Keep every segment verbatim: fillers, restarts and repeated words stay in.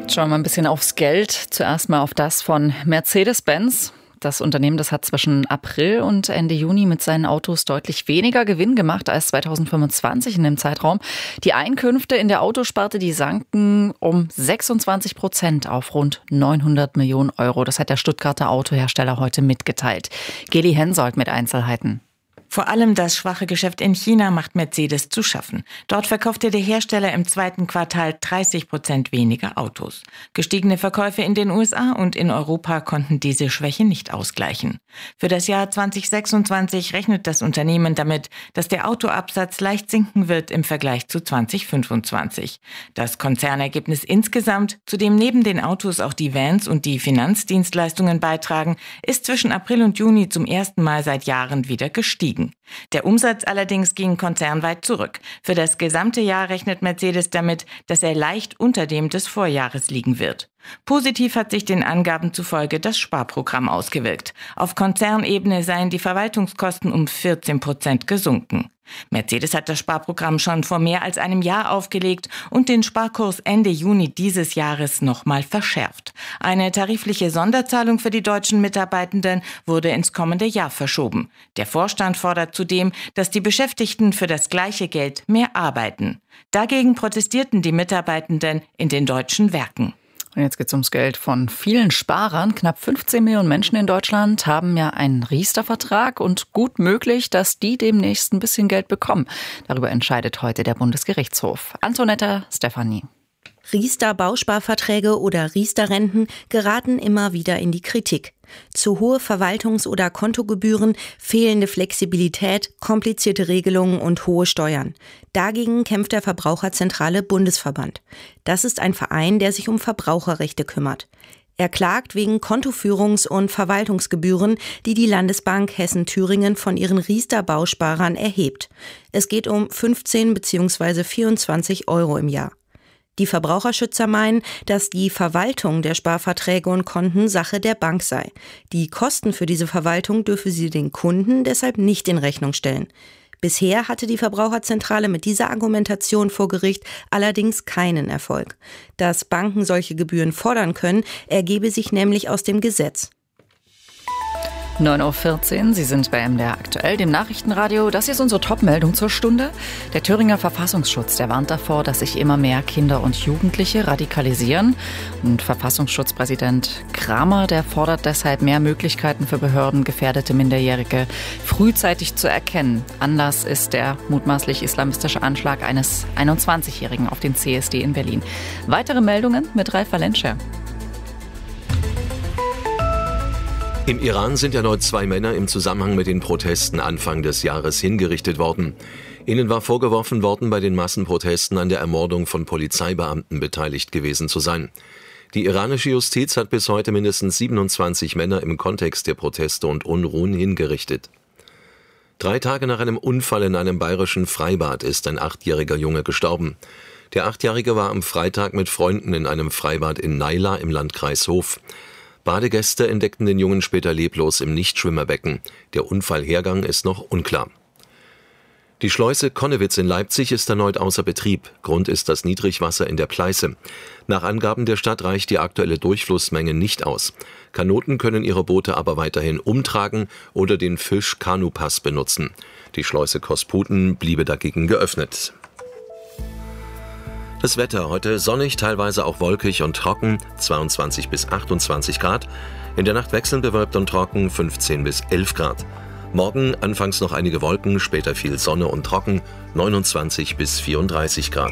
Schauen wir mal ein bisschen aufs Geld. Zuerst mal auf das von Mercedes-Benz. Das Unternehmen, das hat zwischen April und Ende Juni mit seinen Autos deutlich weniger Gewinn gemacht als zweitausendfünfundzwanzig in dem Zeitraum. Die Einkünfte in der Autosparte, die sanken um sechsundzwanzig Prozent auf rund neunhundert Millionen Euro. Das hat der Stuttgarter Autohersteller heute mitgeteilt. Geli Hensoldt mit Einzelheiten. Vor allem das schwache Geschäft in China macht Mercedes zu schaffen. Dort verkaufte der Hersteller im zweiten Quartal dreißig Prozent weniger Autos. Gestiegene Verkäufe in den U S A und in Europa konnten diese Schwäche nicht ausgleichen. Für das Jahr zweitausendsechsundzwanzig rechnet das Unternehmen damit, dass der Autoabsatz leicht sinken wird im Vergleich zu zweitausendfünfundzwanzig. Das Konzernergebnis insgesamt, zu dem neben den Autos auch die Vans und die Finanzdienstleistungen beitragen, ist zwischen April und Juni zum ersten Mal seit Jahren wieder gestiegen. Der Umsatz allerdings ging konzernweit zurück. Für das gesamte Jahr rechnet Mercedes damit, dass er leicht unter dem des Vorjahres liegen wird. Positiv hat sich den Angaben zufolge das Sparprogramm ausgewirkt. Auf Konzernebene seien die Verwaltungskosten um vierzehn Prozent gesunken. Mercedes hat das Sparprogramm schon vor mehr als einem Jahr aufgelegt und den Sparkurs Ende Juni dieses Jahres nochmal verschärft. Eine tarifliche Sonderzahlung für die deutschen Mitarbeitenden wurde ins kommende Jahr verschoben. Der Vorstand fordert zudem, dass die Beschäftigten für das gleiche Geld mehr arbeiten. Dagegen protestierten die Mitarbeitenden in den deutschen Werken. Und jetzt geht es ums Geld von vielen Sparern. Knapp fünfzehn Millionen Menschen in Deutschland haben ja einen Riester-Vertrag und gut möglich, dass die demnächst ein bisschen Geld bekommen. Darüber entscheidet heute der Bundesgerichtshof. Antonetta Stefanie. Riester-Bausparverträge oder Riester-Renten geraten immer wieder in die Kritik. Zu hohe Verwaltungs- oder Kontogebühren, fehlende Flexibilität, komplizierte Regelungen und hohe Steuern. Dagegen kämpft der Verbraucherzentrale Bundesverband. Das ist ein Verein, der sich um Verbraucherrechte kümmert. Er klagt wegen Kontoführungs- und Verwaltungsgebühren, die die Landesbank Hessen-Thüringen von ihren Riester-Bausparern erhebt. Es geht um fünfzehn bzw. vierundzwanzig Euro im Jahr. Die Verbraucherschützer meinen, dass die Verwaltung der Sparverträge und Konten Sache der Bank sei. Die Kosten für diese Verwaltung dürfe sie den Kunden deshalb nicht in Rechnung stellen. Bisher hatte die Verbraucherzentrale mit dieser Argumentation vor Gericht allerdings keinen Erfolg. Dass Banken solche Gebühren fordern können, ergebe sich nämlich aus dem Gesetz. neun Uhr vierzehn, Sie sind bei M D R aktuell, dem Nachrichtenradio. Das hier ist unsere Top-Meldung zur Stunde. Der Thüringer Verfassungsschutz, der warnt davor, dass sich immer mehr Kinder und Jugendliche radikalisieren. Und Verfassungsschutzpräsident Kramer, der fordert deshalb mehr Möglichkeiten für Behörden, gefährdete Minderjährige frühzeitig zu erkennen. Anlass ist der mutmaßlich islamistische Anschlag eines einundzwanzigjährigen auf den C S D in Berlin. Weitere Meldungen mit Ralf Valenscher. Im Iran sind erneut zwei Männer im Zusammenhang mit den Protesten Anfang des Jahres hingerichtet worden. Ihnen war vorgeworfen worden, bei den Massenprotesten an der Ermordung von Polizeibeamten beteiligt gewesen zu sein. Die iranische Justiz hat bis heute mindestens siebenundzwanzig Männer im Kontext der Proteste und Unruhen hingerichtet. Drei Tage nach einem Unfall in einem bayerischen Freibad ist ein achtjähriger Junge gestorben. Der Achtjährige war am Freitag mit Freunden in einem Freibad in Naila im Landkreis Hof. Badegäste entdeckten den Jungen später leblos im Nichtschwimmerbecken. Der Unfallhergang ist noch unklar. Die Schleuse Connewitz in Leipzig ist erneut außer Betrieb. Grund ist das Niedrigwasser in der Pleiße. Nach Angaben der Stadt reicht die aktuelle Durchflussmenge nicht aus. Kanoten können ihre Boote aber weiterhin umtragen oder den Fisch-Kanu-Pass benutzen. Die Schleuse Kosputen bliebe dagegen geöffnet. Das Wetter heute sonnig, teilweise auch wolkig und trocken, zweiundzwanzig bis achtundzwanzig Grad. In der Nacht wechselnd bewölkt und trocken, fünfzehn bis elf Grad. Morgen anfangs noch einige Wolken, später viel Sonne und trocken, neunundzwanzig bis vierunddreißig Grad.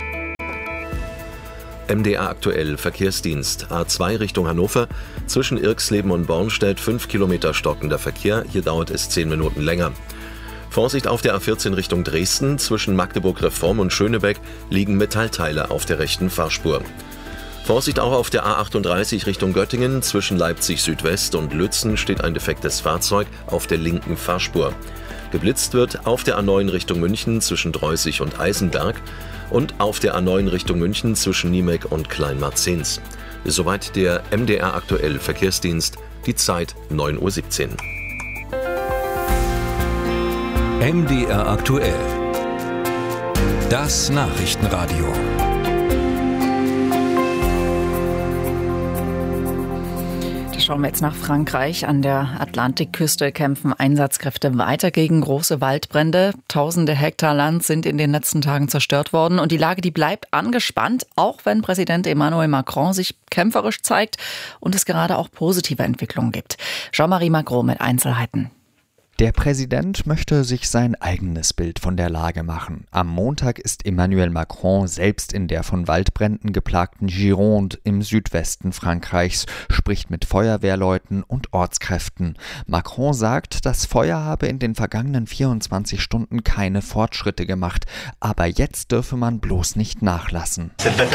M D R aktuell Verkehrsdienst. A zwei Richtung Hannover, zwischen Irxleben und Bornstedt fünf Kilometer stockender Verkehr, hier dauert es zehn Minuten länger. Vorsicht auf der A vierzehn Richtung Dresden, zwischen Magdeburg-Reform und Schönebeck liegen Metallteile auf der rechten Fahrspur. Vorsicht auch auf der A achtunddreißig Richtung Göttingen, zwischen Leipzig Südwest und Lützen steht ein defektes Fahrzeug auf der linken Fahrspur. Geblitzt wird auf der A neun Richtung München zwischen Dreußig und Eisenberg und auf der A neun Richtung München zwischen Niemek und Kleinmarzens. Soweit der M D R aktuell Verkehrsdienst, die Zeit neun Uhr siebzehn. M D R aktuell. Das Nachrichtenradio. Schauen wir jetzt nach Frankreich. An der Atlantikküste kämpfen Einsatzkräfte weiter gegen große Waldbrände. Tausende Hektar Land sind in den letzten Tagen zerstört worden. Und die Lage, die bleibt angespannt, auch wenn Präsident Emmanuel Macron sich kämpferisch zeigt und es gerade auch positive Entwicklungen gibt. Jean-Marie Magro mit Einzelheiten. Der Präsident möchte sich sein eigenes Bild von der Lage machen. Am Montag ist Emmanuel Macron selbst in der von Waldbränden geplagten Gironde im Südwesten Frankreichs, spricht mit Feuerwehrleuten und Ortskräften. Macron sagt, das Feuer habe in den vergangenen vierundzwanzig Stunden keine Fortschritte gemacht, aber jetzt dürfe man bloß nicht nachlassen.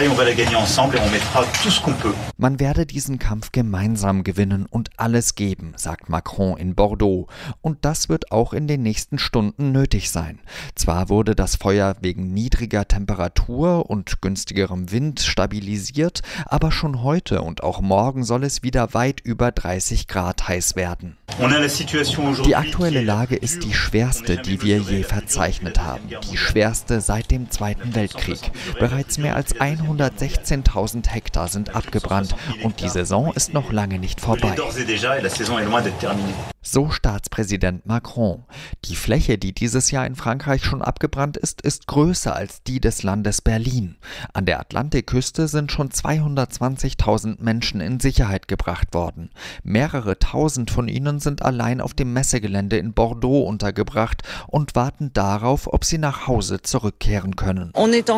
Man werde diesen Kampf gemeinsam gewinnen und alles geben, sagt Macron in Bordeaux. Und das Das wird auch in den nächsten Stunden nötig sein. Zwar wurde das Feuer wegen niedriger Temperatur und günstigerem Wind stabilisiert, aber schon heute und auch morgen soll es wieder weit über dreißig Grad heiß werden. Die aktuelle Lage ist die schwerste, die wir je verzeichnet haben. Die schwerste seit dem Zweiten Weltkrieg. Bereits mehr als hundertsechzehntausend Hektar sind abgebrannt und die Saison ist noch lange nicht vorbei. So Staatspräsident Macron. Die Fläche, die dieses Jahr in Frankreich schon abgebrannt ist, ist größer als die des Landes Berlin. An der Atlantikküste sind schon zweihundertzwanzigtausend Menschen in Sicherheit gebracht worden. Mehrere tausend von ihnen sind allein auf dem Messegelände in Bordeaux untergebracht und warten darauf, ob sie nach Hause zurückkehren können.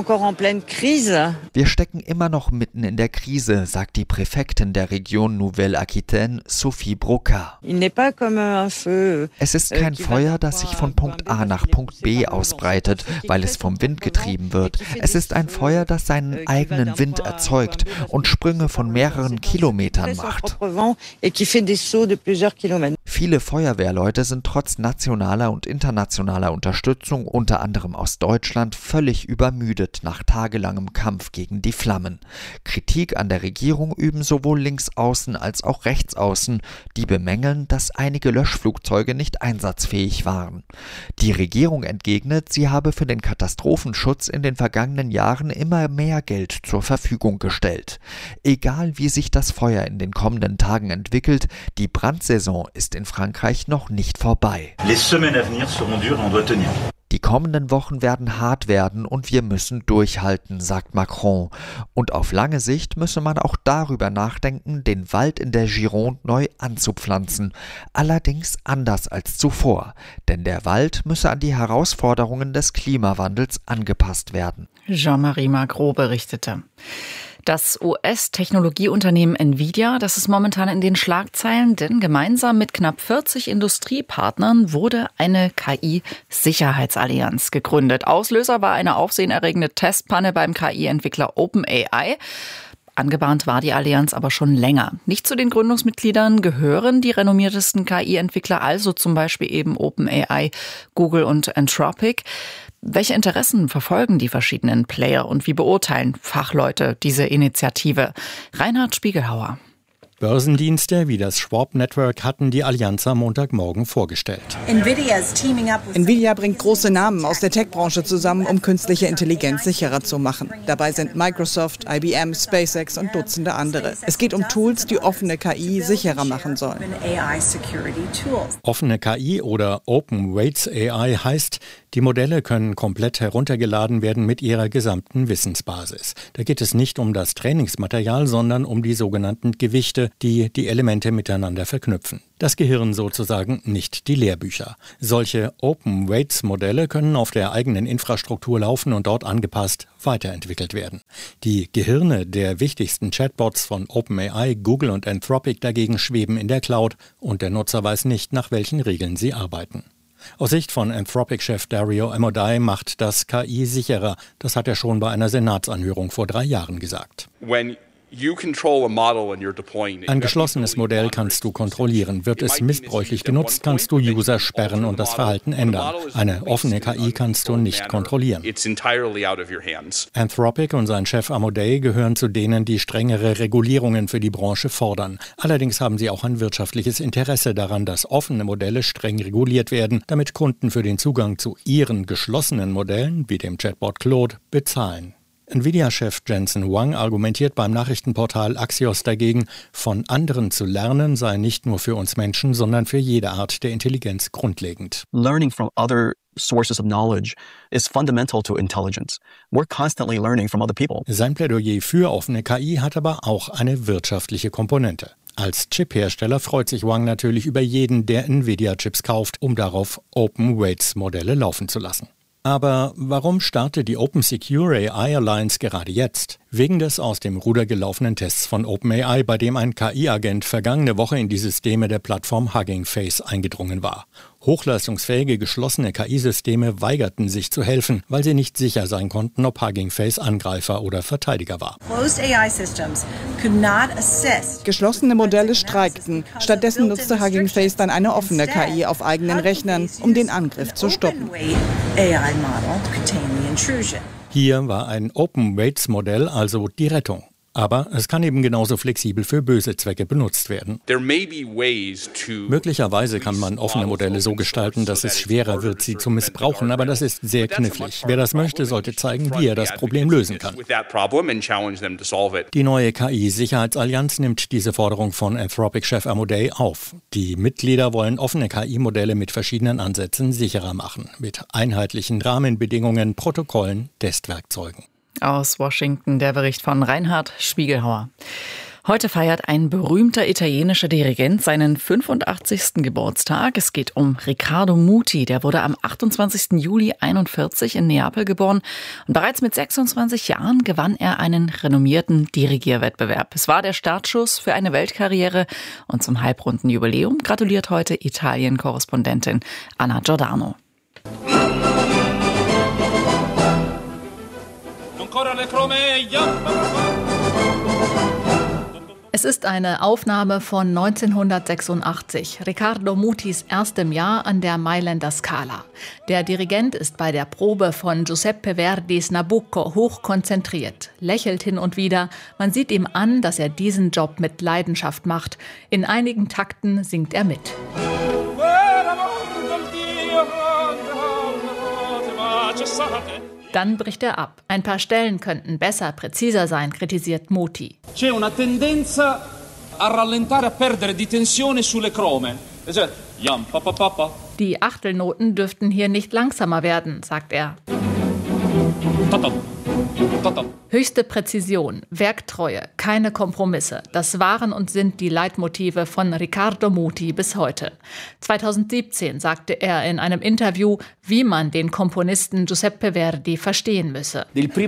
Wir stecken immer noch mitten in der Krise, sagt die Präfektin der Region Nouvelle-Aquitaine, Sophie Broca. Es ist kein Feuer, das sich von Punkt A nach Punkt B ausbreitet, weil es vom Wind getrieben wird. Es ist ein Feuer, das seinen eigenen Wind erzeugt und Sprünge von mehreren Kilometern macht. Viele Feuerwehrleute sind trotz nationaler und internationaler Unterstützung, unter anderem aus Deutschland, völlig übermüdet nach tagelangem Kampf gegen die Flammen. Kritik an der Regierung üben sowohl Linksaußen als auch Rechtsaußen, die bemängeln, dass einige Löschflugzeuge nicht einsatzfähig waren. Die Regierung entgegnet, sie habe für den Katastrophenschutz in den vergangenen Jahren immer mehr Geld zur Verfügung gestellt. Egal wie sich das Feuer in den kommenden Tagen entwickelt, die Brandsaison ist in Frankreich noch nicht vorbei. Die kommenden Wochen werden hart werden und wir müssen durchhalten, sagt Macron. Und auf lange Sicht müsse man auch darüber nachdenken, den Wald in der Gironde neu anzupflanzen. Allerdings anders als zuvor, denn der Wald müsse an die Herausforderungen des Klimawandels angepasst werden. Jean-Marie Magro berichtete. Das U S-Technologieunternehmen Nvidia, das ist momentan in den Schlagzeilen, denn gemeinsam mit knapp vierzig Industriepartnern wurde eine K I-Sicherheitsallianz gegründet. Auslöser war eine aufsehenerregende Testpanne beim K I-Entwickler OpenAI. Angebahnt war die Allianz aber schon länger. Nicht zu den Gründungsmitgliedern gehören die renommiertesten K I-Entwickler, also zum Beispiel eben OpenAI, Google und Anthropic. Welche Interessen verfolgen die verschiedenen Player und wie beurteilen Fachleute diese Initiative? Reinhard Spiegelhauer. Börsendienste wie das Schwab Network hatten die Allianz am Montagmorgen vorgestellt. Nvidia bringt große Namen aus der Tech-Branche zusammen, um künstliche Intelligenz sicherer zu machen. Dabei sind Microsoft, I B M, SpaceX und Dutzende andere. Es geht um Tools, die offene K I sicherer machen sollen. Offene K I oder Open Weights A I heißt, die Modelle können komplett heruntergeladen werden mit ihrer gesamten Wissensbasis. Da geht es nicht um das Trainingsmaterial, sondern um die sogenannten Gewichte, die die Elemente miteinander verknüpfen. Das Gehirn sozusagen, nicht die Lehrbücher. Solche Open-Weights-Modelle können auf der eigenen Infrastruktur laufen und dort angepasst weiterentwickelt werden. Die Gehirne der wichtigsten Chatbots von OpenAI, Google und Anthropic dagegen schweben in der Cloud und der Nutzer weiß nicht, nach welchen Regeln sie arbeiten. Aus Sicht von Anthropic-Chef Dario Amodei macht das K I sicherer. Das hat er schon bei einer Senatsanhörung vor drei Jahren gesagt. Ein geschlossenes Modell kannst du kontrollieren. Wird es missbräuchlich genutzt, kannst du User sperren und das Verhalten ändern. Eine offene K I kannst du nicht kontrollieren. Anthropic und sein Chef Amodei gehören zu denen, die strengere Regulierungen für die Branche fordern. Allerdings haben sie auch ein wirtschaftliches Interesse daran, dass offene Modelle streng reguliert werden, damit Kunden für den Zugang zu ihren geschlossenen Modellen, wie dem Chatbot Claude, bezahlen. Nvidia-Chef Jensen Huang argumentiert beim Nachrichtenportal Axios dagegen, von anderen zu lernen sei nicht nur für uns Menschen, sondern für jede Art der Intelligenz grundlegend. Learning from other sources of knowledge is fundamental to intelligence. We're constantly learning from other people. Sein Plädoyer für offene K I hat aber auch eine wirtschaftliche Komponente. Als Chip-Hersteller freut sich Huang natürlich über jeden, der Nvidia-Chips kauft, um darauf Open-Weights-Modelle laufen zu lassen. Aber warum startet die Open Secure A I Alliance gerade jetzt? Wegen des aus dem Ruder gelaufenen Tests von OpenAI, bei dem ein K I-Agent vergangene Woche in die Systeme der Plattform Hugging Face eingedrungen war. Hochleistungsfähige geschlossene K I-Systeme weigerten sich zu helfen, weil sie nicht sicher sein konnten, ob Hugging Face Angreifer oder Verteidiger war. Geschlossene Modelle streikten. Stattdessen nutzte Hugging Face dann eine offene K I auf eigenen Rechnern, um den Angriff zu stoppen. Hier war ein Open-Weights-Modell also die Rettung. Aber es kann eben genauso flexibel für böse Zwecke benutzt werden. Möglicherweise kann man offene Modelle so gestalten, dass es schwerer wird, sie zu missbrauchen, aber das ist sehr knifflig. Wer das möchte, sollte zeigen, wie er das Problem lösen kann. Die neue K I-Sicherheitsallianz nimmt diese Forderung von Anthropic-Chef Amodei auf. Die Mitglieder wollen offene K I-Modelle mit verschiedenen Ansätzen sicherer machen, mit einheitlichen Rahmenbedingungen, Protokollen, Testwerkzeugen. Aus Washington der Bericht von Reinhard Spiegelhauer. Heute feiert ein berühmter italienischer Dirigent seinen fünfundachtzigsten Geburtstag. Es geht um Riccardo Muti. Der wurde am achtundzwanzigsten Juli einundvierzig in Neapel geboren. Und bereits mit sechsundzwanzig Jahren gewann er einen renommierten Dirigierwettbewerb. Es war der Startschuss für eine Weltkarriere. Und zum halbrunden Jubiläum gratuliert heute Italien-Korrespondentin Anna Giordano. Es ist eine Aufnahme von neunzehnhundertsechsundachtzig, Riccardo Mutis erstem Jahr an der Mailänder Scala. Der Dirigent ist bei der Probe von Giuseppe Verdis Nabucco hoch konzentriert, lächelt hin und wieder. Man sieht ihm an, dass er diesen Job mit Leidenschaft macht. In einigen Takten singt er mit. Dann bricht er ab. Ein paar Stellen könnten besser, präziser sein, kritisiert Muti. C'è una tendenza a rallentare, a perdere di tensione sulle crome. Die Achtelnoten dürften hier nicht langsamer werden, sagt er. Höchste Präzision, Werktreue, keine Kompromisse. Das waren und sind die Leitmotive von Riccardo Muti bis heute. zweitausendsiebzehn sagte er in einem Interview, wie man den Komponisten Giuseppe Verdi verstehen müsse.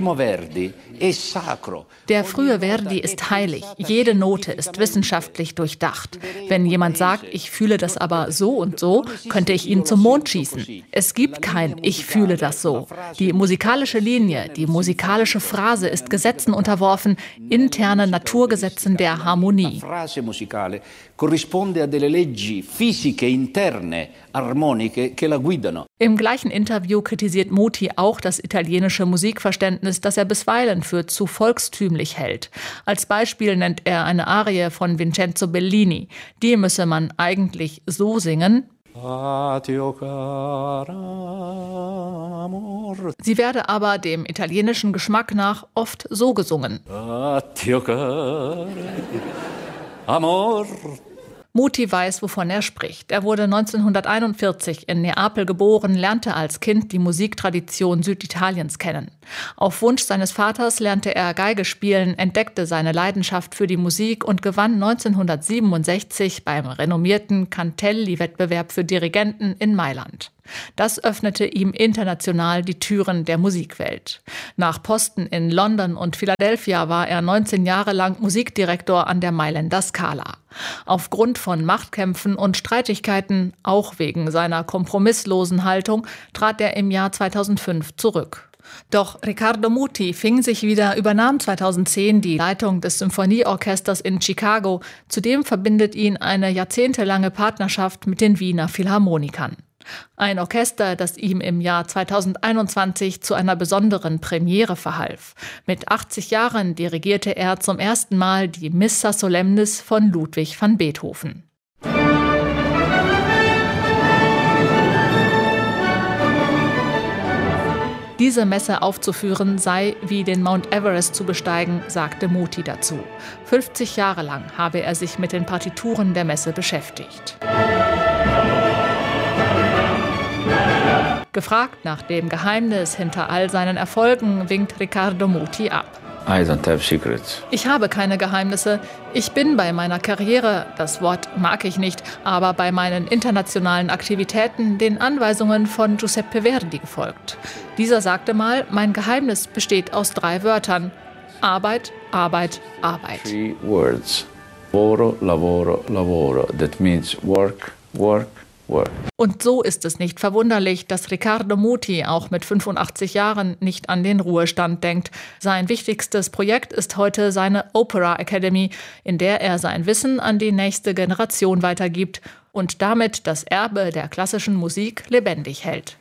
Der frühe Verdi ist heilig. Jede Note ist wissenschaftlich durchdacht. Wenn jemand sagt, ich fühle das aber so und so, könnte ich ihn zum Mond schießen. Es gibt kein Ich fühle das so. Die musikalische Linie, die musikalische Phrase ist Gesetzen unterworfen, internen Naturgesetzen der Harmonie. Im gleichen Interview kritisiert Muti auch das italienische Musikverständnis, das er bisweilen für zu volkstümlich hält. Als Beispiel nennt er eine Arie von Vincenzo Bellini. Die müsse man eigentlich so singen. Sie werde aber dem italienischen Geschmack nach oft so gesungen. Muti weiß, wovon er spricht. Er wurde neunzehnhunderteinundvierzig in Neapel geboren, lernte als Kind die Musiktradition Süditaliens kennen. Auf Wunsch seines Vaters lernte er Geige spielen, entdeckte seine Leidenschaft für die Musik und gewann neunzehnhundertsiebenundsechzig beim renommierten Cantelli-Wettbewerb für Dirigenten in Mailand. Das öffnete ihm international die Türen der Musikwelt. Nach Posten in London und Philadelphia war er neunzehn Jahre lang Musikdirektor an der Mailänder Scala. Aufgrund von Machtkämpfen und Streitigkeiten, auch wegen seiner kompromisslosen Haltung, trat er im Jahr zweitausendfünf zurück. Doch Riccardo Muti fing sich wieder, übernahm zweitausendzehn die Leitung des Symphonieorchesters in Chicago. Zudem verbindet ihn eine jahrzehntelange Partnerschaft mit den Wiener Philharmonikern. Ein Orchester, das ihm im Jahr zweitausendeinundzwanzig zu einer besonderen Premiere verhalf. Mit achtzig Jahren dirigierte er zum ersten Mal die Missa Solemnis von Ludwig van Beethoven. Diese Messe aufzuführen sei wie den Mount Everest zu besteigen, sagte Muti dazu. fünfzig Jahre lang habe er sich mit den Partituren der Messe beschäftigt. Gefragt nach dem Geheimnis hinter all seinen Erfolgen, winkt Riccardo Muti ab. I don't have secrets. Ich habe keine Geheimnisse. Ich bin bei meiner Karriere, das Wort mag ich nicht, aber bei meinen internationalen Aktivitäten den Anweisungen von Giuseppe Verdi gefolgt. Dieser sagte mal, mein Geheimnis besteht aus drei Wörtern. Arbeit, Arbeit, Arbeit. Three words. Lavoro, lavoro, lavoro. That means work, work, work. Und so ist es nicht verwunderlich, dass Riccardo Muti auch mit fünfundachtzig Jahren nicht an den Ruhestand denkt. Sein wichtigstes Projekt ist heute seine Opera Academy, in der er sein Wissen an die nächste Generation weitergibt und damit das Erbe der klassischen Musik lebendig hält.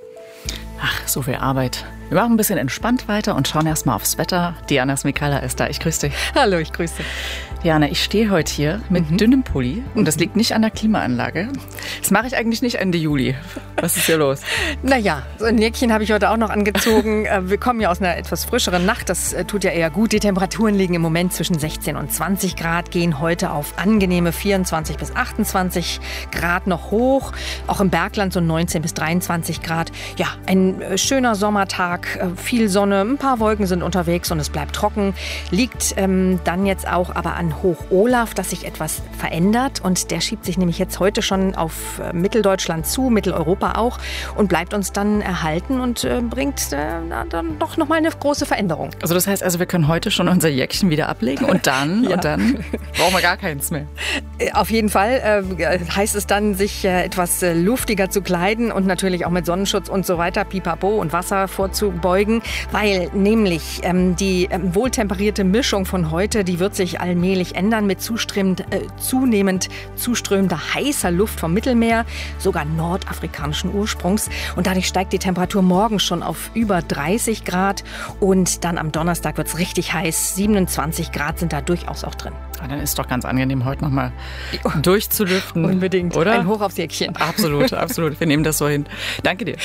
Ach, so viel Arbeit. Wir machen ein bisschen entspannt weiter und schauen erstmal aufs Wetter. Diana Smikala ist da. Ich grüße dich. Hallo, ich grüße dich. Diana, ich stehe heute hier mit mhm. dünnem Pulli und das liegt nicht an der Klimaanlage. Das mache ich eigentlich nicht Ende Juli. Was ist hier los? Naja, so ein Jäckchen habe ich heute auch noch angezogen. Wir kommen ja aus einer etwas frischeren Nacht. Das tut ja eher gut. Die Temperaturen liegen im Moment zwischen sechzehn und zwanzig Grad, gehen heute auf angenehme vierundzwanzig bis achtundzwanzig Grad noch hoch. Auch im Bergland so neunzehn bis dreiundzwanzig Grad. Ja, ein schöner Sommertag, viel Sonne, ein paar Wolken sind unterwegs und es bleibt trocken. Liegt ähm, dann jetzt auch aber an Hoch-Olaf, dass sich etwas verändert und der schiebt sich nämlich jetzt heute schon auf Mitteldeutschland zu, Mitteleuropa auch und bleibt uns dann erhalten und äh, bringt äh, dann doch nochmal eine große Veränderung. Also das heißt, also wir können heute schon unser Jäckchen wieder ablegen und dann, ja. und dann brauchen wir gar keins mehr. Auf jeden Fall äh, heißt es dann, sich äh, etwas äh, luftiger zu kleiden und natürlich auch mit Sonnenschutz und so weiter, Pipapo und Wasser vorzubeugen, weil nämlich ähm, die ähm, wohltemperierte Mischung von heute, die wird sich allmählich ändern mit zuströmend, äh, zunehmend zuströmender heißer Luft vom Mittelmeer, sogar nordafrikanischen Ursprungs. Und dadurch steigt die Temperatur morgen schon auf über dreißig Grad und dann am Donnerstag wird es richtig heiß. siebenundzwanzig Grad sind da durchaus auch drin. Ja, dann ist doch ganz angenehm, heute nochmal durchzulüften. Unbedingt, oder? Ein Hoch aufs Jäckchen. Absolut, absolut. Wir nehmen das so hin. Danke dir.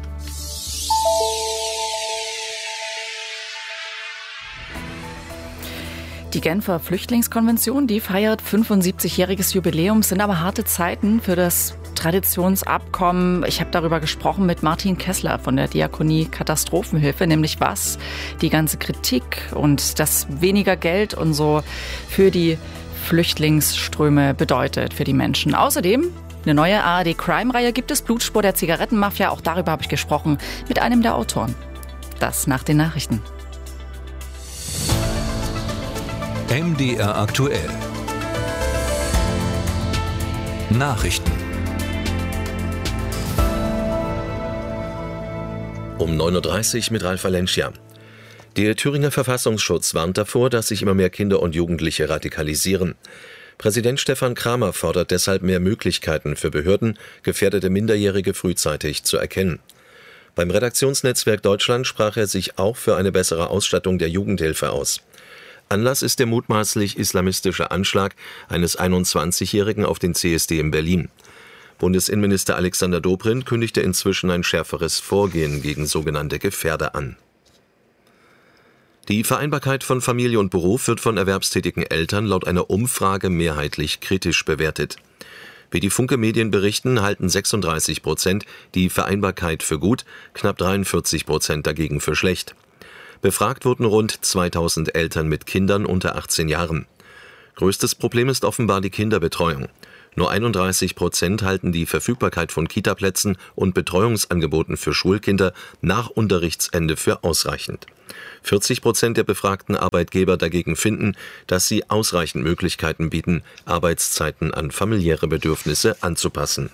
Die Genfer Flüchtlingskonvention, die feiert fünfundsiebzigjähriges Jubiläum, sind aber harte Zeiten für das Traditionsabkommen. Ich habe darüber gesprochen mit Martin Kessler von der Diakonie Katastrophenhilfe, nämlich was die ganze Kritik und das weniger Geld und so für die Flüchtlingsströme bedeutet für die Menschen. Außerdem eine neue A R D-Crime-Reihe gibt es, Blutspur der Zigarettenmafia. Auch darüber habe ich gesprochen mit einem der Autoren. Das nach den Nachrichten. M D R aktuell. Nachrichten. Um neun Uhr dreißig mit Ralf Valencia. Der Thüringer Verfassungsschutz warnt davor, dass sich immer mehr Kinder und Jugendliche radikalisieren. Präsident Stefan Kramer fordert deshalb mehr Möglichkeiten für Behörden, gefährdete Minderjährige frühzeitig zu erkennen. Beim Redaktionsnetzwerk Deutschland sprach er sich auch für eine bessere Ausstattung der Jugendhilfe aus. Anlass ist der mutmaßlich islamistische Anschlag eines einundzwanzigjährigen auf den C S D in Berlin. Bundesinnenminister Alexander Dobrindt kündigte inzwischen ein schärferes Vorgehen gegen sogenannte Gefährder an. Die Vereinbarkeit von Familie und Beruf wird von erwerbstätigen Eltern laut einer Umfrage mehrheitlich kritisch bewertet. Wie die Funke Medien berichten, halten sechsunddreißig Prozent die Vereinbarkeit für gut, knapp dreiundvierzig Prozent dagegen für schlecht. Befragt wurden rund zweitausend Eltern mit Kindern unter achtzehn Jahren. Größtes Problem ist offenbar die Kinderbetreuung. Nur einunddreißig Prozent halten die Verfügbarkeit von Kitaplätzen und Betreuungsangeboten für Schulkinder nach Unterrichtsende für ausreichend. vierzig Prozent der befragten Arbeitgeber dagegen finden, dass sie ausreichend Möglichkeiten bieten, Arbeitszeiten an familiäre Bedürfnisse anzupassen.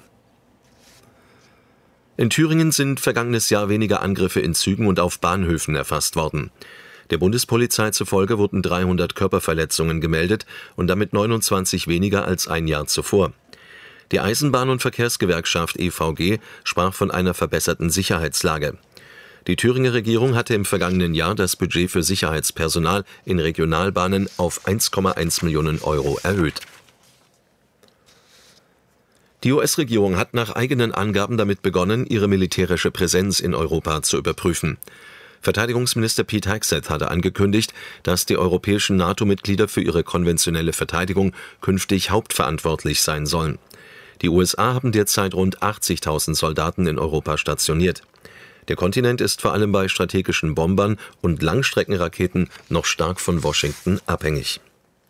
In Thüringen sind vergangenes Jahr weniger Angriffe in Zügen und auf Bahnhöfen erfasst worden. Der Bundespolizei zufolge wurden dreihundert Körperverletzungen gemeldet und damit neunundzwanzig weniger als ein Jahr zuvor. Die Eisenbahn- und Verkehrsgewerkschaft E V G sprach von einer verbesserten Sicherheitslage. Die Thüringer Regierung hatte im vergangenen Jahr das Budget für Sicherheitspersonal in Regionalbahnen auf eins Komma eins Millionen Euro erhöht. Die U S-Regierung hat nach eigenen Angaben damit begonnen, ihre militärische Präsenz in Europa zu überprüfen. Verteidigungsminister Pete Hegseth hatte angekündigt, dass die europäischen NATO-Mitglieder für ihre konventionelle Verteidigung künftig hauptverantwortlich sein sollen. Die U S A haben derzeit rund achtzigtausend Soldaten in Europa stationiert. Der Kontinent ist vor allem bei strategischen Bombern und Langstreckenraketen noch stark von Washington abhängig.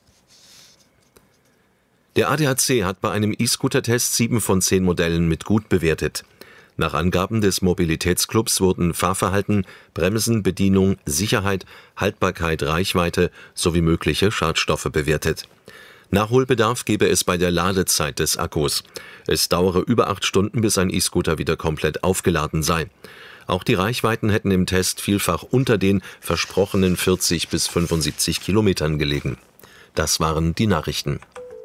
Der A D A C hat bei einem E-Scooter-Test sieben von zehn Modellen mit gut bewertet. Nach Angaben des Mobilitätsclubs wurden Fahrverhalten, Bremsen, Bedienung, Sicherheit, Haltbarkeit, Reichweite sowie mögliche Schadstoffe bewertet. Nachholbedarf gebe es bei der Ladezeit des Akkus. Es dauere über acht Stunden, bis ein E-Scooter wieder komplett aufgeladen sei. Auch die Reichweiten hätten im Test vielfach unter den versprochenen vierzig bis fünfundsiebzig Kilometern gelegen. Das waren die Nachrichten.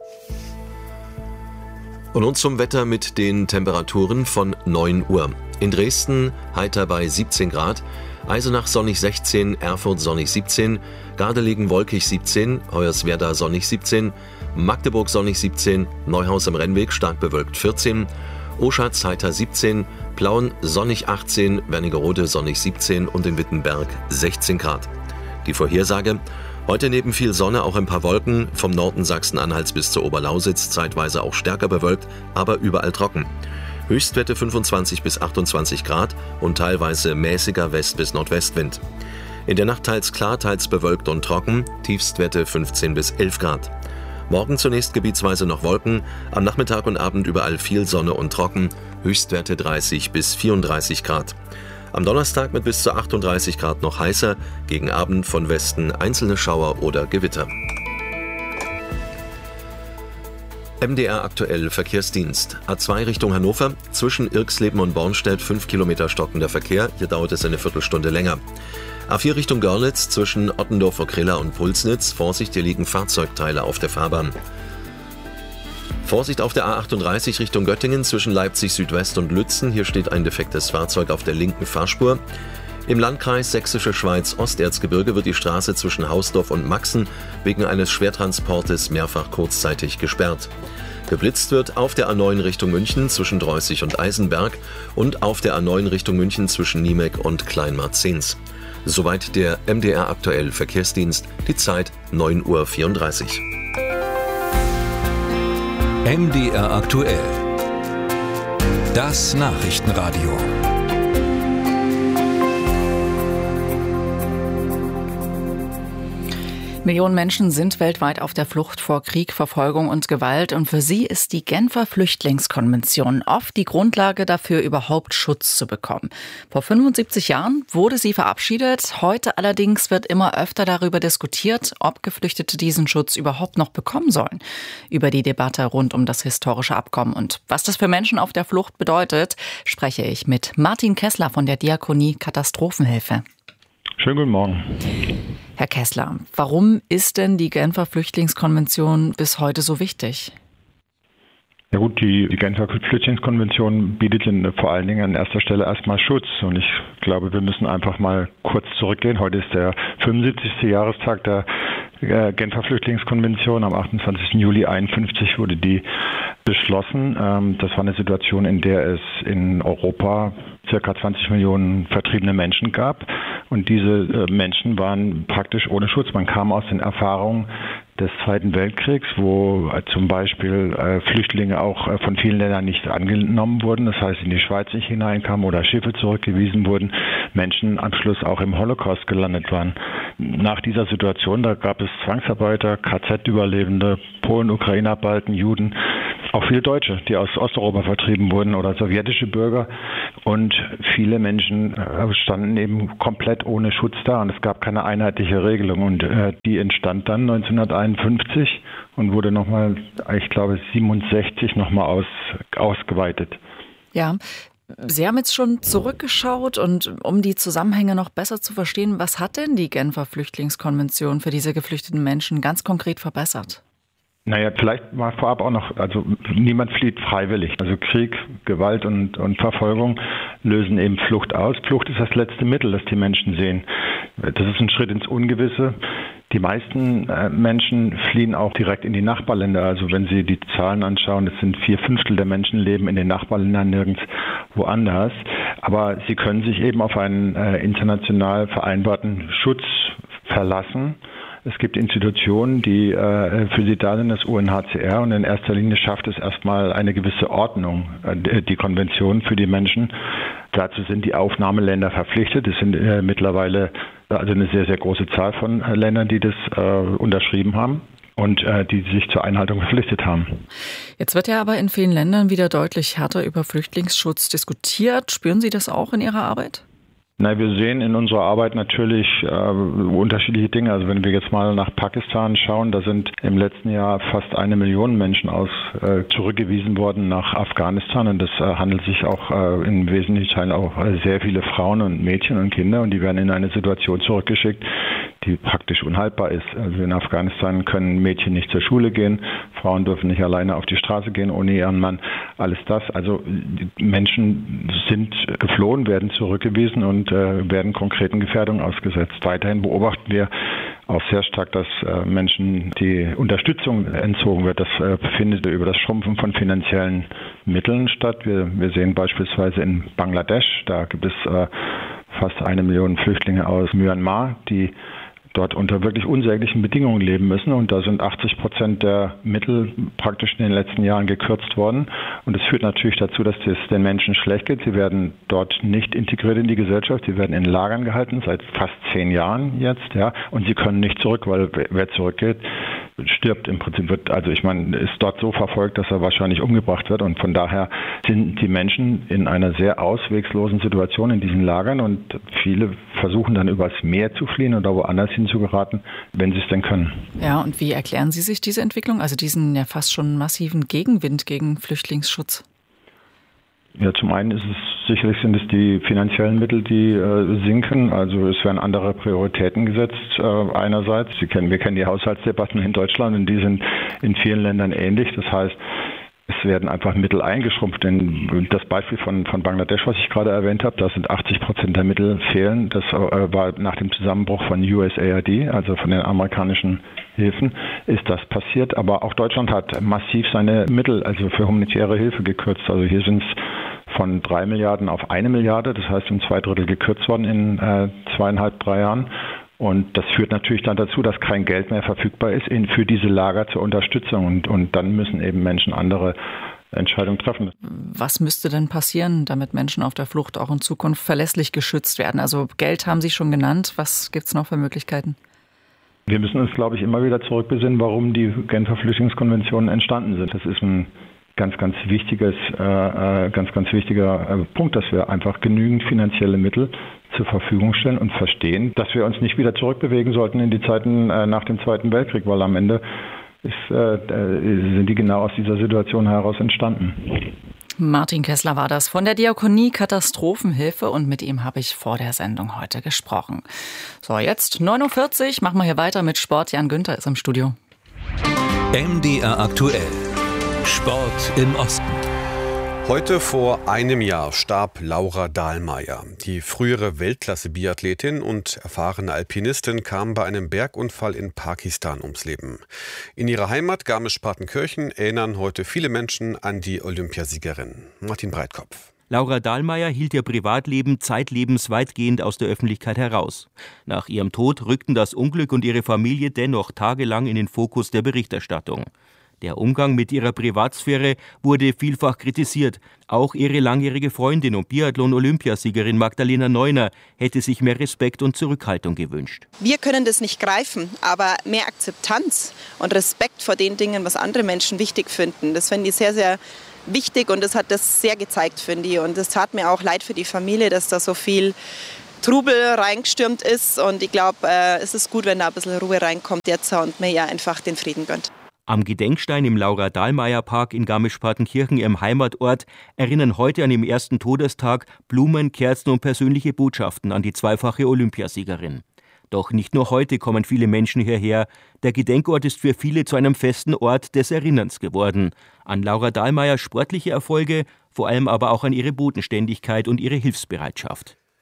Und nun zum Wetter mit den Temperaturen von neun Uhr. In Dresden heiter bei siebzehn Grad, Eisenach sonnig sechzehn, Erfurt sonnig siebzehn, Gardelegen wolkig siebzehn, Hoyerswerda sonnig siebzehn, Magdeburg sonnig siebzehn, Neuhaus am Rennweg stark bewölkt vierzehn, Oschatz heiter siebzehn, Plauen sonnig achtzehn, Wernigerode sonnig siebzehn und in Wittenberg sechzehn Grad. Die Vorhersage: Heute neben viel Sonne auch ein paar Wolken, vom Norden Sachsen-Anhalts bis zur Oberlausitz zeitweise auch stärker bewölkt, aber überall trocken. Höchstwerte fünfundzwanzig bis achtundzwanzig Grad und teilweise mäßiger West- bis Nordwestwind. In der Nacht teils klar, teils bewölkt und trocken, Tiefstwerte fünfzehn bis elf Grad. Morgen zunächst gebietsweise noch Wolken, am Nachmittag und Abend überall viel Sonne und trocken, Höchstwerte dreißig bis vierunddreißig Grad. Am Donnerstag mit bis zu achtunddreißig Grad noch heißer, gegen Abend von Westen einzelne Schauer oder Gewitter. M D R aktuell Verkehrsdienst. A zwei Richtung Hannover, zwischen Irxleben und Bornstedt fünf Kilometer stockender Verkehr, hier dauert es eine Viertelstunde länger. A vier Richtung Görlitz, zwischen Ottendorf-Okrilla und Pulsnitz, Vorsicht, hier liegen Fahrzeugteile auf der Fahrbahn. Vorsicht auf der A achtunddreißig Richtung Göttingen, zwischen Leipzig Südwest und Lützen, hier steht ein defektes Fahrzeug auf der linken Fahrspur. Im Landkreis Sächsische Schweiz Osterzgebirge wird die Straße zwischen Hausdorf und Maxen wegen eines Schwertransportes mehrfach kurzzeitig gesperrt. Geblitzt wird auf der A neun Richtung München zwischen Dreußig und Eisenberg und auf der A neun Richtung München zwischen Niemek und Kleinmarzens. Soweit der M D R aktuell Verkehrsdienst, die Zeit neun Uhr vierunddreißig. M D R aktuell. Das Nachrichtenradio. Millionen Menschen sind weltweit auf der Flucht vor Krieg, Verfolgung und Gewalt. Und für sie ist die Genfer Flüchtlingskonvention oft die Grundlage dafür, überhaupt Schutz zu bekommen. Vor fünfundsiebzig Jahren wurde sie verabschiedet. Heute allerdings wird immer öfter darüber diskutiert, ob Geflüchtete diesen Schutz überhaupt noch bekommen sollen. Über die Debatte rund um das historische Abkommen und was das für Menschen auf der Flucht bedeutet, spreche ich mit Martin Kessler von der Diakonie Katastrophenhilfe. Schönen guten Morgen. Herr Kessler, warum ist denn die Genfer Flüchtlingskonvention bis heute so wichtig? Ja gut, die, die Genfer Flüchtlingskonvention bietet in, vor allen Dingen an erster Stelle erstmal Schutz. Und ich glaube, wir müssen einfach mal kurz zurückgehen. Heute ist der fünfundsiebzigste Jahrestag der äh, Genfer Flüchtlingskonvention. Am achtundzwanzigsten Juli einundfünfzig wurde die beschlossen. Ähm, das war eine Situation, in der es in Europa circa zwanzig Millionen vertriebene Menschen gab. Und diese äh, Menschen waren praktisch ohne Schutz. Man kam aus den Erfahrungen des Zweiten Weltkriegs, wo äh, zum Beispiel äh, Flüchtlinge auch äh, von vielen Ländern nicht angenommen wurden, das heißt in die Schweiz nicht hineinkamen oder Schiffe zurückgewiesen wurden, Menschen am Schluss auch im Holocaust gelandet waren. Nach dieser Situation, da gab es Zwangsarbeiter, K Z-Überlebende, Polen, Ukrainer, Balten, Juden, auch viele Deutsche, die aus Osteuropa vertrieben wurden oder sowjetische Bürger, und viele Menschen äh, standen eben komplett ohne Schutz da und es gab keine einheitliche Regelung, und äh, die entstand dann neunzehnhunderteinundfünfzig und wurde nochmal, ich glaube siebenundsechzig nochmal aus, ausgeweitet. Ja, Sie haben jetzt schon zurückgeschaut, und um die Zusammenhänge noch besser zu verstehen, was hat denn die Genfer Flüchtlingskonvention für diese geflüchteten Menschen ganz konkret verbessert? Naja, vielleicht mal vorab auch noch, also niemand flieht freiwillig. Also Krieg, Gewalt und, und Verfolgung lösen eben Flucht aus. Flucht ist das letzte Mittel, das die Menschen sehen. Das ist ein Schritt ins Ungewisse. Die meisten äh, Menschen fliehen auch direkt in die Nachbarländer. Also wenn Sie die Zahlen anschauen, es sind vier Fünftel der Menschen leben in den Nachbarländern, nirgends woanders. Aber sie können sich eben auf einen äh, international vereinbarten Schutz verlassen. Es gibt Institutionen, die äh, für sie da sind, das U N H C R, und in erster Linie schafft es erstmal eine gewisse Ordnung, äh, die Konvention für die Menschen. Dazu sind die Aufnahmeländer verpflichtet. Es sind äh, mittlerweile also eine sehr, sehr große Zahl von äh, Ländern, die das äh, unterschrieben haben und äh, die sich zur Einhaltung verpflichtet haben. Jetzt wird ja aber in vielen Ländern wieder deutlich härter über Flüchtlingsschutz diskutiert. Spüren Sie das auch in Ihrer Arbeit? Na, wir sehen in unserer Arbeit natürlich äh, unterschiedliche Dinge. Also wenn wir jetzt mal nach Pakistan schauen, da sind im letzten Jahr fast eine Million Menschen aus äh, zurückgewiesen worden nach Afghanistan. Und das äh, handelt sich auch äh, in wesentlichen Teilen auch äh, sehr viele Frauen und Mädchen und Kinder. Und die werden in eine Situation zurückgeschickt, die praktisch unhaltbar ist. Also in Afghanistan können Mädchen nicht zur Schule gehen, Frauen dürfen nicht alleine auf die Straße gehen ohne ihren Mann. Alles das. Also die Menschen sind geflohen, werden zurückgewiesen und äh, werden konkreten Gefährdungen ausgesetzt. Weiterhin beobachten wir auch sehr stark, dass äh, Menschen die Unterstützung entzogen wird. Das äh, findet über das Schrumpfen von finanziellen Mitteln statt. Wir, wir sehen beispielsweise in Bangladesch, da gibt es äh, fast eine Million Flüchtlinge aus Myanmar, die dort unter wirklich unsäglichen Bedingungen leben müssen. Und da sind achtzig Prozent der Mittel praktisch in den letzten Jahren gekürzt worden. Und das führt natürlich dazu, dass es den Menschen schlecht geht. Sie werden dort nicht integriert in die Gesellschaft. Sie werden in Lagern gehalten, seit fast zehn Jahren jetzt. Ja. Und sie können nicht zurück, weil wer zurückgeht, stirbt im Prinzip. Wird, also ich meine, ist dort so verfolgt, dass er wahrscheinlich umgebracht wird. Und von daher sind die Menschen in einer sehr auswegslosen Situation in diesen Lagern. Und viele versuchen dann übers Meer zu fliehen oder woanders hin zu geraten, wenn sie es denn können. Ja, und wie erklären Sie sich diese Entwicklung, also diesen ja fast schon massiven Gegenwind gegen Flüchtlingsschutz? Ja, zum einen ist es sicherlich sind es die finanziellen Mittel, die äh, sinken. Also es werden andere Prioritäten gesetzt. Äh, einerseits, Sie kennen, wir kennen die Haushaltsdebatten in Deutschland und die sind in vielen Ländern ähnlich. Das heißt, es werden einfach Mittel eingeschrumpft. Denn das Beispiel von, von Bangladesch, was ich gerade erwähnt habe, da sind achtzig Prozent der Mittel fehlen. Das äh, war nach dem Zusammenbruch von U S A I D, also von den amerikanischen Hilfen, ist das passiert. Aber auch Deutschland hat massiv seine Mittel, also für humanitäre Hilfe gekürzt. Also hier sind es von drei Milliarden auf eine Milliarde, das heißt um zwei Drittel gekürzt worden in äh, zweieinhalb, drei Jahren. Und das führt natürlich dann dazu, dass kein Geld mehr verfügbar ist in, für diese Lager zur Unterstützung. Und, und dann müssen eben Menschen andere Entscheidungen treffen. Was müsste denn passieren, damit Menschen auf der Flucht auch in Zukunft verlässlich geschützt werden? Also Geld haben Sie schon genannt. Was gibt es noch für Möglichkeiten? Wir müssen uns, glaube ich, immer wieder zurückbesinnen, warum die Genfer Flüchtlingskonventionen entstanden sind. Das ist ein ganz, ganz wichtiges, äh, ganz, ganz wichtiger äh, Punkt, dass wir einfach genügend finanzielle Mittel zur Verfügung stellen und verstehen, dass wir uns nicht wieder zurückbewegen sollten in die Zeiten äh, nach dem Zweiten Weltkrieg, weil am Ende ist, äh, sind die genau aus dieser Situation heraus entstanden. Martin Kessler war das von der Diakonie Katastrophenhilfe und mit ihm habe ich vor der Sendung heute gesprochen. So, jetzt neun Uhr vierzig, machen wir hier weiter mit Sport. Jan Günther ist im Studio. M D R aktuell. Sport im Osten. Heute vor einem Jahr starb Laura Dahlmeier. Die frühere Weltklasse-Biathletin und erfahrene Alpinistin kam bei einem Bergunfall in Pakistan ums Leben. In ihrer Heimat Garmisch-Partenkirchen erinnern heute viele Menschen an die Olympiasiegerin. Martin Breitkopf. Laura Dahlmeier hielt ihr Privatleben zeitlebens weitgehend aus der Öffentlichkeit heraus. Nach ihrem Tod rückten das Unglück und ihre Familie dennoch tagelang in den Fokus der Berichterstattung. Der Umgang mit ihrer Privatsphäre wurde vielfach kritisiert. Auch ihre langjährige Freundin und Biathlon-Olympiasiegerin Magdalena Neuner hätte sich mehr Respekt und Zurückhaltung gewünscht. Wir können das nicht greifen, aber mehr Akzeptanz und Respekt vor den Dingen, was andere Menschen wichtig finden, das finde ich sehr, sehr wichtig und das hat das sehr gezeigt, finde ich. Und es tat mir auch leid für die Familie, dass da so viel Trubel reingestürmt ist. Und ich glaube, äh, es ist gut, wenn da ein bisschen Ruhe reinkommt jetzt und mir ja einfach den Frieden gönnt. Am Gedenkstein im Laura-Dahlmeier-Park in Garmisch-Partenkirchen, ihrem Heimatort, erinnern heute an dem ersten Todestag Blumen, Kerzen und persönliche Botschaften an die zweifache Olympiasiegerin. Doch nicht nur heute kommen viele Menschen hierher. Der Gedenkort ist für viele zu einem festen Ort des Erinnerns geworden. An Laura Dahlmeiers sportliche Erfolge, vor allem aber auch an ihre Bodenständigkeit und ihre Hilfsbereitschaft.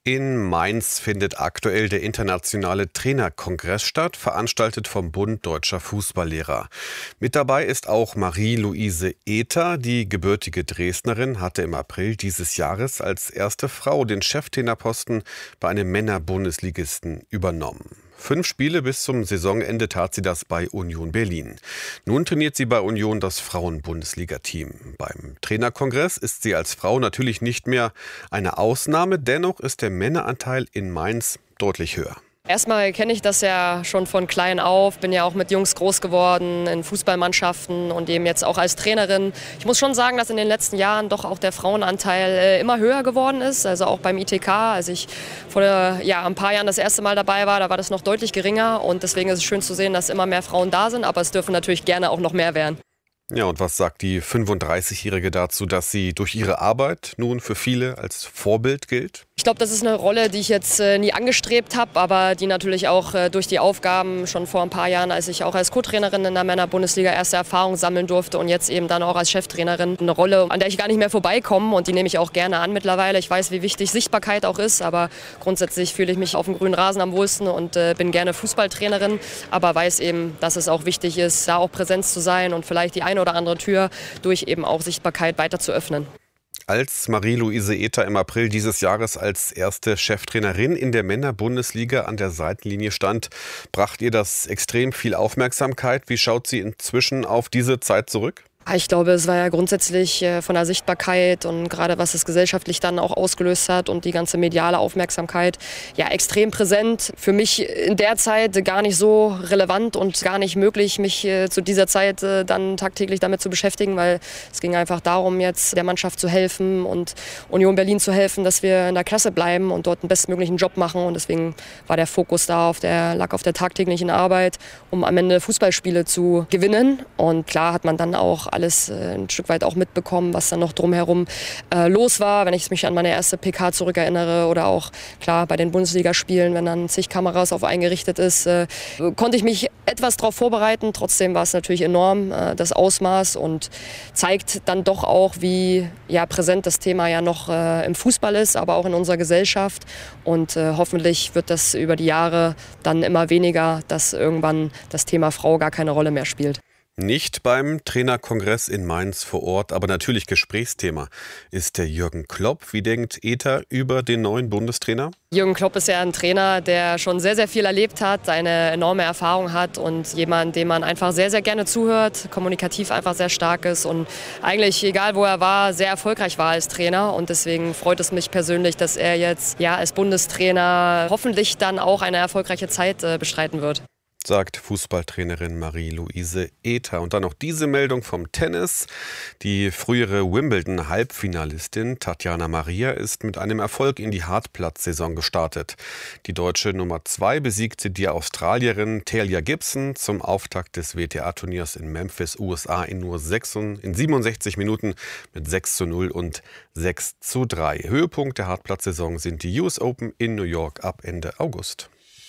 In Mainz findet aktuell der internationale Trainerkongress statt, veranstaltet vom Bund Deutscher Fußballlehrer. Mit dabei ist auch Marie-Louise Ether. Die gebürtige Dresdnerin hatte im April dieses Jahres als erste Frau den Cheftrainerposten bei einem Männer-Bundesligisten übernommen. Fünf Spiele bis zum Saisonende tat sie das bei Union Berlin. Nun trainiert sie bei Union das Frauen-Bundesliga-Team. Beim Trainerkongress ist sie als Frau natürlich nicht mehr eine Ausnahme. Dennoch ist der Männeranteil in Mainz deutlich höher. Erstmal kenne ich das ja schon von klein auf, bin ja auch mit Jungs groß geworden in Fußballmannschaften und eben jetzt auch als Trainerin. Ich muss schon sagen, dass in den letzten Jahren doch auch der Frauenanteil immer höher geworden ist, also auch beim I T K. Als ich vor ja, ein paar Jahren das erste Mal dabei war, da war das noch deutlich geringer und deswegen ist es schön zu sehen, dass immer mehr Frauen da sind, aber es dürfen natürlich gerne auch noch mehr werden. Ja, und was sagt die fünfunddreißigjährige dazu, dass sie durch ihre Arbeit nun für viele als Vorbild gilt? Ich glaube, das ist eine Rolle, die ich jetzt äh, nie angestrebt habe, aber die natürlich auch äh, durch die Aufgaben schon vor ein paar Jahren, als ich auch als Co-Trainerin in der Männer-Bundesliga erste Erfahrung sammeln durfte und jetzt eben dann auch als Cheftrainerin eine Rolle, an der ich gar nicht mehr vorbeikomme und die nehme ich auch gerne an mittlerweile. Ich weiß, wie wichtig Sichtbarkeit auch ist, aber grundsätzlich fühle ich mich auf dem grünen Rasen am wohlsten und äh, bin gerne Fußballtrainerin, aber weiß eben, dass es auch wichtig ist, da auch Präsenz zu sein und vielleicht die eine oder andere Tür durch eben auch Sichtbarkeit weiter zu öffnen. Als Marie-Louise Ether im April dieses Jahres als erste Cheftrainerin in der Männer-Bundesliga an der Seitenlinie stand, brachte ihr das extrem viel Aufmerksamkeit. Wie schaut sie inzwischen auf diese Zeit zurück? Ich glaube, es war ja grundsätzlich von der Sichtbarkeit und gerade was es gesellschaftlich dann auch ausgelöst hat und die ganze mediale Aufmerksamkeit ja extrem präsent. Für mich in der Zeit gar nicht so relevant und gar nicht möglich, mich zu dieser Zeit dann tagtäglich damit zu beschäftigen, weil es ging einfach darum, jetzt der Mannschaft zu helfen und Union Berlin zu helfen, dass wir in der Klasse bleiben und dort einen bestmöglichen Job machen. Und deswegen war der Fokus da auf der, lag auf der tagtäglichen Arbeit, um am Ende Fußballspiele zu gewinnen. Und klar hat man dann auch alles äh, ein Stück weit auch mitbekommen, was dann noch drumherum äh, los war. Wenn ich mich an meine erste P K zurückerinnere oder auch klar bei den Bundesligaspielen, wenn dann zig Kameras auf einen gerichtet ist, äh, konnte ich mich etwas darauf vorbereiten. Trotzdem war es natürlich enorm, äh, das Ausmaß und zeigt dann doch auch, wie ja, präsent das Thema ja noch äh, im Fußball ist, aber auch in unserer Gesellschaft. Und äh, hoffentlich wird das über die Jahre dann immer weniger, dass irgendwann das Thema Frau gar keine Rolle mehr spielt. Nicht beim Trainerkongress in Mainz vor Ort, aber natürlich Gesprächsthema ist der Jürgen Klopp. Wie denkt Ether über den neuen Bundestrainer? Jürgen Klopp ist ja ein Trainer, der schon sehr, sehr viel erlebt hat, eine enorme Erfahrung hat und jemand, dem man einfach sehr, sehr gerne zuhört, kommunikativ einfach sehr stark ist und eigentlich, egal wo er war, sehr erfolgreich war als Trainer. Und deswegen freut es mich persönlich, dass er jetzt ja, als Bundestrainer hoffentlich dann auch eine erfolgreiche Zeit äh, bestreiten wird. Sagt Fußballtrainerin Marie-Louise Ether. Und dann noch diese Meldung vom Tennis. Die frühere Wimbledon-Halbfinalistin Tatjana Maria ist mit einem Erfolg in die Hartplatz-Saison gestartet. Die deutsche Nummer zwei besiegte die Australierin Talia Gibson zum Auftakt des W T A-Turniers in Memphis, U S A, in nur sechs, in siebenundsechzig Minuten mit sechs zu null und sechs zu drei. Höhepunkt der Hartplatz-Saison sind die U S Open in New York ab Ende August.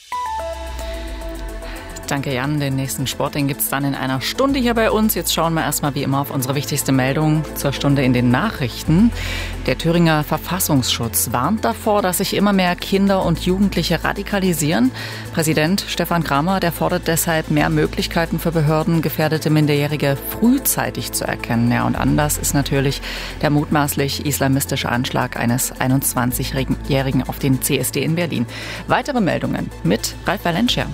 Danke, Jan. Den nächsten Sport, den gibt es dann in einer Stunde hier bei uns. Jetzt schauen wir erstmal wie immer auf unsere wichtigste Meldung zur Stunde in den Nachrichten. Der Thüringer Verfassungsschutz warnt davor, dass sich immer mehr Kinder und Jugendliche radikalisieren. Präsident Stefan Kramer, der fordert deshalb mehr Möglichkeiten für Behörden, gefährdete Minderjährige frühzeitig zu erkennen. Ja, und anders ist natürlich der mutmaßlich islamistische Anschlag eines einundzwanzigjährigen auf den C S D in Berlin. Weitere Meldungen mit Ralf Valencia.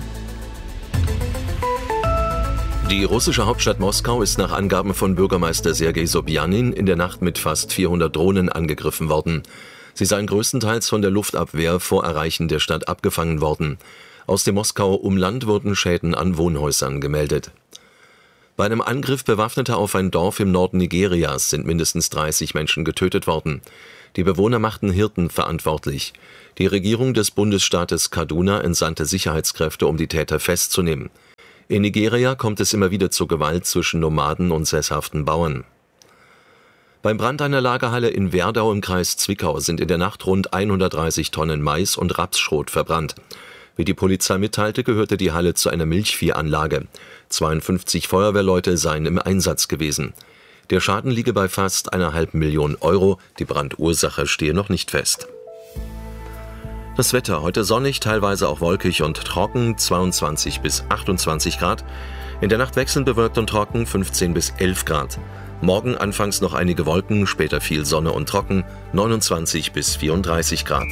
Die russische Hauptstadt Moskau ist nach Angaben von Bürgermeister Sergei Sobjanin in der Nacht mit fast vierhundert Drohnen angegriffen worden. Sie seien größtenteils von der Luftabwehr vor Erreichen der Stadt abgefangen worden. Aus dem Moskauer Umland wurden Schäden an Wohnhäusern gemeldet. Bei einem Angriff Bewaffneter auf ein Dorf im Norden Nigerias sind mindestens dreißig Menschen getötet worden. Die Bewohner machten Hirten verantwortlich. Die Regierung des Bundesstaates Kaduna entsandte Sicherheitskräfte, um die Täter festzunehmen. In Nigeria kommt es immer wieder zu Gewalt zwischen Nomaden und sesshaften Bauern. Beim Brand einer Lagerhalle in Werdau im Kreis Zwickau sind in der Nacht rund hundertdreißig Tonnen Mais und Rapsschrot verbrannt. Wie die Polizei mitteilte, gehörte die Halle zu einer Milchviehanlage. zweiundfünfzig Feuerwehrleute seien im Einsatz gewesen. Der Schaden liege bei fast einer halben Million Euro. Die Brandursache stehe noch nicht fest. Das Wetter heute sonnig, teilweise auch wolkig und trocken, zweiundzwanzig bis achtundzwanzig Grad. In der Nacht wechselnd bewölkt und trocken, fünfzehn bis elf Grad. Morgen anfangs noch einige Wolken, später viel Sonne und trocken, neunundzwanzig bis vierunddreißig Grad.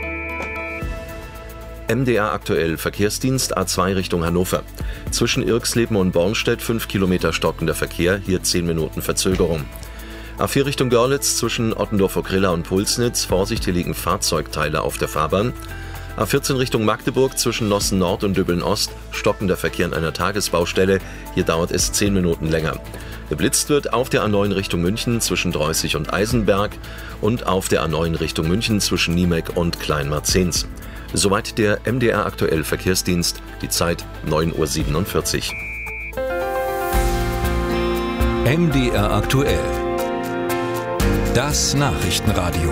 M D R aktuell, Verkehrsdienst A zwei Richtung Hannover. Zwischen Irxleben und Bornstedt fünf Kilometer stockender Verkehr, hier zehn Minuten Verzögerung. A vier Richtung Görlitz zwischen Ottendorf-Okrilla und Pulsnitz, Vorsicht, hier liegen Fahrzeugteile auf der Fahrbahn. A vierzehn Richtung Magdeburg zwischen Nossen Nord und Döbeln Ost, stockender Verkehr an einer Tagesbaustelle, hier dauert es zehn Minuten länger. Geblitzt wird auf der A neun Richtung München zwischen Dreußig und Eisenberg und auf der A neun Richtung München zwischen Niemek und Kleinmarzens. Soweit der M D R aktuell Verkehrsdienst, die Zeit neun Uhr siebenundvierzig. M D R aktuell. Das Nachrichtenradio.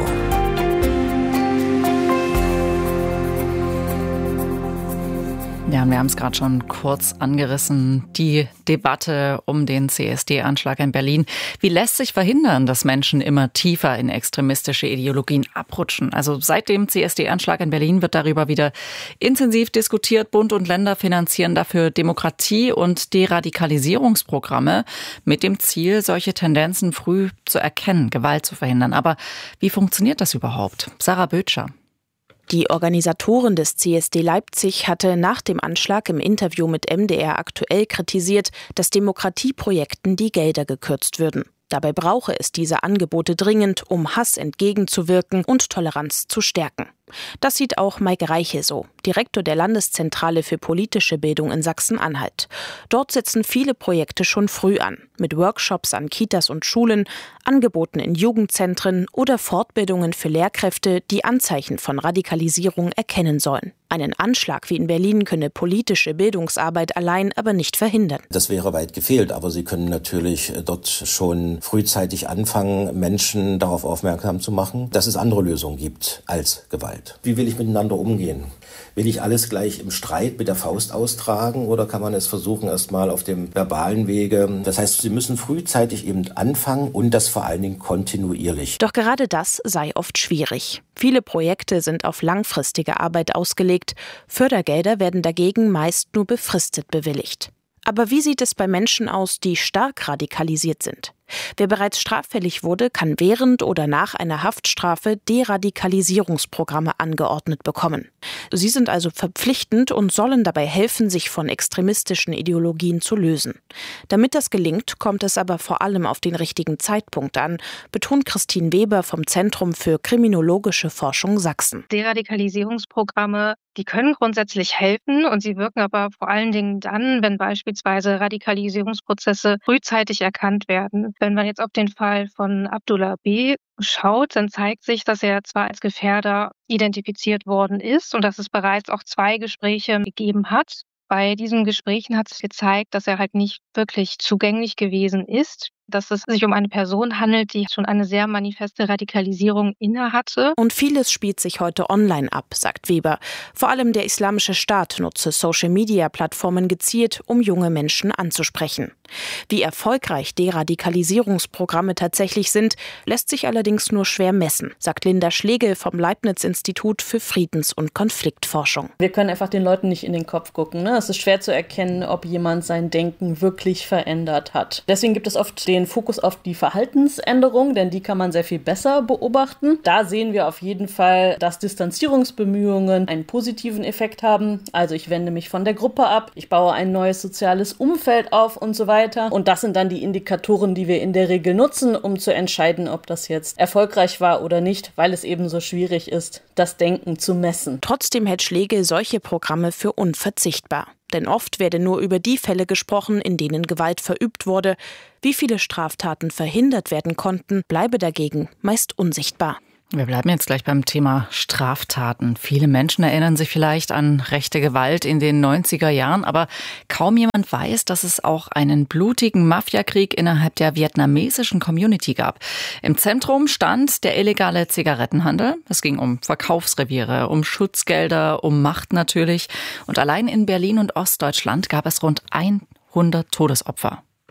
Ja, wir haben es gerade schon kurz angerissen, die Debatte um den C S D-Anschlag in Berlin. Wie lässt sich verhindern, dass Menschen immer tiefer in extremistische Ideologien abrutschen? Also seit dem C S D-Anschlag in Berlin wird darüber wieder intensiv diskutiert. Bund und Länder finanzieren dafür Demokratie- und Deradikalisierungsprogramme mit dem Ziel, solche Tendenzen früh zu erkennen, Gewalt zu verhindern. Aber wie funktioniert das überhaupt? Sarah Bötscher. Die Organisatorin des C S D Leipzig hatte nach dem Anschlag im Interview mit M D R aktuell kritisiert, dass Demokratieprojekten die Gelder gekürzt würden. Dabei brauche es diese Angebote dringend, um Hass entgegenzuwirken und Toleranz zu stärken. Das sieht auch Maike Reiche so, Direktor der Landeszentrale für politische Bildung in Sachsen-Anhalt. Dort setzen viele Projekte schon früh an, mit Workshops an Kitas und Schulen, Angeboten in Jugendzentren oder Fortbildungen für Lehrkräfte, die Anzeichen von Radikalisierung erkennen sollen. Einen Anschlag wie in Berlin könne politische Bildungsarbeit allein aber nicht verhindern. Das wäre weit gefehlt, aber sie können natürlich dort schon frühzeitig anfangen, Menschen darauf aufmerksam zu machen, dass es andere Lösungen gibt als Gewalt. Wie will ich miteinander umgehen? Will ich alles gleich im Streit mit der Faust austragen oder kann man es versuchen, erstmal auf dem verbalen Wege? Das heißt, Sie müssen frühzeitig eben anfangen und das vor allen Dingen kontinuierlich. Doch gerade das sei oft schwierig. Viele Projekte sind auf langfristige Arbeit ausgelegt. Fördergelder werden dagegen meist nur befristet bewilligt. Aber wie sieht es bei Menschen aus, die stark radikalisiert sind? Wer bereits straffällig wurde, kann während oder nach einer Haftstrafe Deradikalisierungsprogramme angeordnet bekommen. Sie sind also verpflichtend und sollen dabei helfen, sich von extremistischen Ideologien zu lösen. Damit das gelingt, kommt es aber vor allem auf den richtigen Zeitpunkt an, betont Christine Weber vom Zentrum für kriminologische Forschung Sachsen. Deradikalisierungsprogramme, die können grundsätzlich helfen und sie wirken aber vor allen Dingen dann, wenn beispielsweise Radikalisierungsprozesse frühzeitig erkannt werden. Wenn man jetzt auf den Fall von Abdullah B. schaut, dann zeigt sich, dass er zwar als Gefährder identifiziert worden ist und dass es bereits auch zwei Gespräche gegeben hat. Bei diesen Gesprächen hat sich gezeigt, dass er halt nicht wirklich zugänglich gewesen ist, dass es sich um eine Person handelt, die schon eine sehr manifeste Radikalisierung innehatte. Und vieles spielt sich heute online ab, sagt Weber. Vor allem der Islamische Staat nutze Social-Media-Plattformen gezielt, um junge Menschen anzusprechen. Wie erfolgreich Deradikalisierungsprogramme tatsächlich sind, lässt sich allerdings nur schwer messen, sagt Linda Schlegel vom Leibniz-Institut für Friedens- und Konfliktforschung. Wir können einfach den Leuten nicht in den Kopf gucken. Ne? Es ist schwer zu erkennen, ob jemand sein Denken wirklich verändert hat. Deswegen gibt es oft den Fokus auf die Verhaltensänderung, denn die kann man sehr viel besser beobachten. Da sehen wir auf jeden Fall, dass Distanzierungsbemühungen einen positiven Effekt haben. Also ich wende mich von der Gruppe ab, ich baue ein neues soziales Umfeld auf und so weiter. Und das sind dann die Indikatoren, die wir in der Regel nutzen, um zu entscheiden, ob das jetzt erfolgreich war oder nicht, weil es eben so schwierig ist, das Denken zu messen. Trotzdem hält Schlegel solche Programme für unverzichtbar. Denn oft werde nur über die Fälle gesprochen, in denen Gewalt verübt wurde. Wie viele Straftaten verhindert werden konnten, bleibe dagegen meist unsichtbar. Wir bleiben jetzt gleich beim Thema Straftaten. Viele Menschen erinnern sich vielleicht an rechte Gewalt in den neunziger Jahren, aber kaum jemand weiß, dass es auch einen blutigen Mafiakrieg innerhalb der vietnamesischen Community gab. Im Zentrum stand der illegale Zigarettenhandel. Es ging um Verkaufsreviere, um Schutzgelder, um Macht natürlich. Und allein in Berlin und Ostdeutschland gab es rund hundert Todesopfer.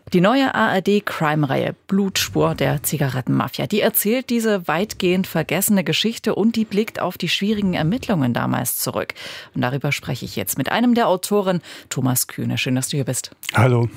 Die neue A R D-Crime-Reihe Blutspur der Zigarettenmafia, die erzählt diese weitgehend vergessene Geschichte und die blickt auf die schwierigen Ermittlungen damals zurück. Und darüber spreche ich jetzt mit einem der Autoren, Thomas Kühne. Schön, dass du hier bist. Hallo.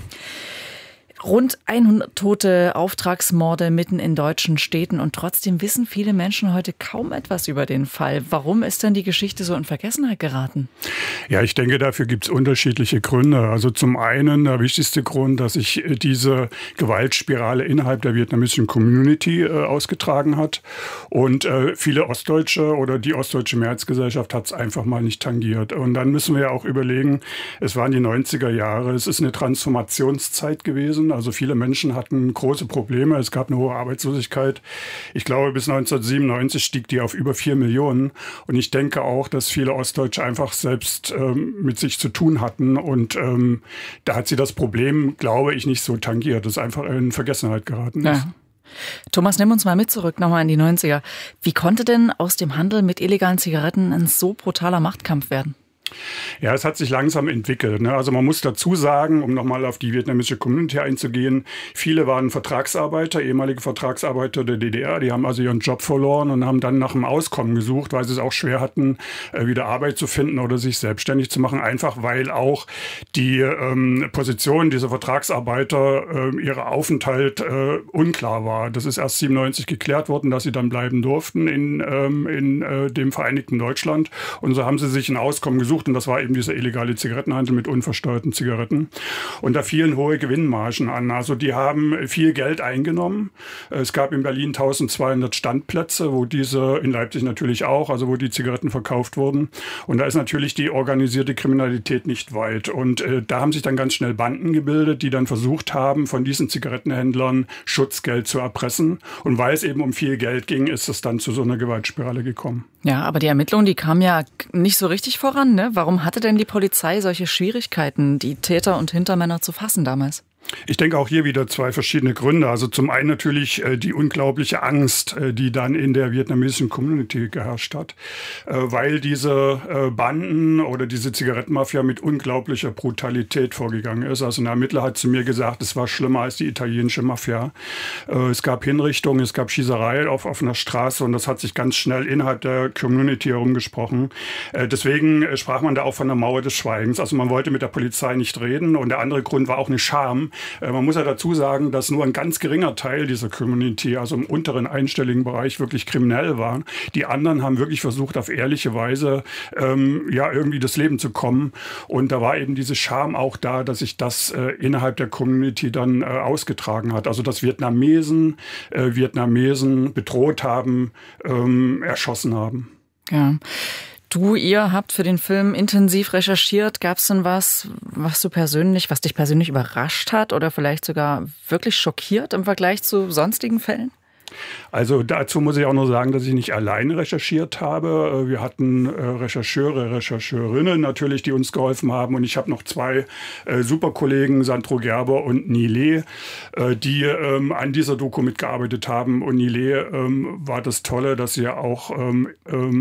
Rund hundert tote Auftragsmorde mitten in deutschen Städten und trotzdem wissen viele Menschen heute kaum etwas über den Fall. Warum ist denn die Geschichte so in Vergessenheit geraten? Ja, ich denke, dafür gibt es unterschiedliche Gründe. Also zum einen der wichtigste Grund, dass sich diese Gewaltspirale innerhalb der vietnamesischen Community äh, ausgetragen hat und äh, viele Ostdeutsche oder die ostdeutsche Mehrheitsgesellschaft hat es einfach mal nicht tangiert. Und dann müssen wir ja auch überlegen, es waren die neunziger Jahre, es ist eine Transformationszeit gewesen. Also viele Menschen hatten große Probleme. Es gab eine hohe Arbeitslosigkeit. Ich glaube, bis neunzehnhundertsiebenundneunzig stieg die auf über vier Millionen. Und ich denke auch, dass viele Ostdeutsche einfach selbst ähm, mit sich zu tun hatten. Und ähm, da hat sie das Problem, glaube ich, nicht so tangiert. Das ist einfach in Vergessenheit geraten ist. Ja. Thomas, nimm uns mal mit zurück, nochmal in die neunziger. Wie konnte denn aus dem Handel mit illegalen Zigaretten ein so brutaler Machtkampf werden? Ja, es hat sich langsam entwickelt. Ne? Also man muss dazu sagen, um nochmal auf die vietnamesische Community einzugehen, viele waren Vertragsarbeiter, ehemalige Vertragsarbeiter der D D R. Die haben also ihren Job verloren und haben dann nach einem Auskommen gesucht, weil sie es auch schwer hatten, wieder Arbeit zu finden oder sich selbstständig zu machen. Einfach weil auch die ähm, Position dieser Vertragsarbeiter, äh, ihrer Aufenthalt äh, unklar war. Das ist erst siebenundneunzig geklärt worden, dass sie dann bleiben durften in, ähm, in äh, dem Vereinigten Deutschland. Und so haben sie sich ein Auskommen gesucht. Und das war eben dieser illegale Zigarettenhandel mit unversteuerten Zigaretten. Und da fielen hohe Gewinnmargen an. Also die haben viel Geld eingenommen. Es gab in Berlin eintausendzweihundert Standplätze, wo diese, in Leipzig natürlich auch, also wo die Zigaretten verkauft wurden. Und da ist natürlich die organisierte Kriminalität nicht weit. Und äh, da haben sich dann ganz schnell Banden gebildet, die dann versucht haben, von diesen Zigarettenhändlern Schutzgeld zu erpressen. Und weil es eben um viel Geld ging, ist es dann zu so einer Gewaltspirale gekommen. Ja, aber die Ermittlungen, die kamen ja nicht so richtig voran, ne? Warum hatte denn die Polizei solche Schwierigkeiten, die Täter und Hintermänner zu fassen damals? Ich denke auch hier wieder zwei verschiedene Gründe. Also zum einen natürlich äh, die unglaubliche Angst, äh, die dann in der vietnamesischen Community geherrscht hat, äh, weil diese äh, Banden oder diese Zigarettenmafia mit unglaublicher Brutalität vorgegangen ist. Also ein Ermittler hat zu mir gesagt, es war schlimmer als die italienische Mafia. Äh, es gab Hinrichtungen, es gab Schießerei auf offener Straße und das hat sich ganz schnell innerhalb der Community herumgesprochen. Äh, deswegen äh, sprach man da auch von der Mauer des Schweigens. Also man wollte mit der Polizei nicht reden und der andere Grund war auch eine Scham. Man muss ja dazu sagen, dass nur ein ganz geringer Teil dieser Community, also im unteren einstelligen Bereich, wirklich kriminell war. Die anderen haben wirklich versucht, auf ehrliche Weise ähm, ja irgendwie das Leben zu kommen. Und da war eben diese Scham auch da, dass sich das äh, innerhalb der Community dann äh, ausgetragen hat. Also dass Vietnamesen äh, Vietnamesen bedroht haben, ähm, erschossen haben. Ja. Du, ihr habt für den Film intensiv recherchiert. Gab es denn was, was du persönlich, was dich persönlich überrascht hat oder vielleicht sogar wirklich schockiert im Vergleich zu sonstigen Fällen? Also dazu muss ich auch nur sagen, dass ich nicht alleine recherchiert habe. Wir hatten Rechercheure, Rechercheurinnen natürlich, die uns geholfen haben. Und ich habe noch zwei äh, Superkollegen, Sandro Gerber und Nile, äh, die ähm, an dieser Doku mitgearbeitet haben. Und Nile ähm, war das Tolle, dass sie ja auch ähm,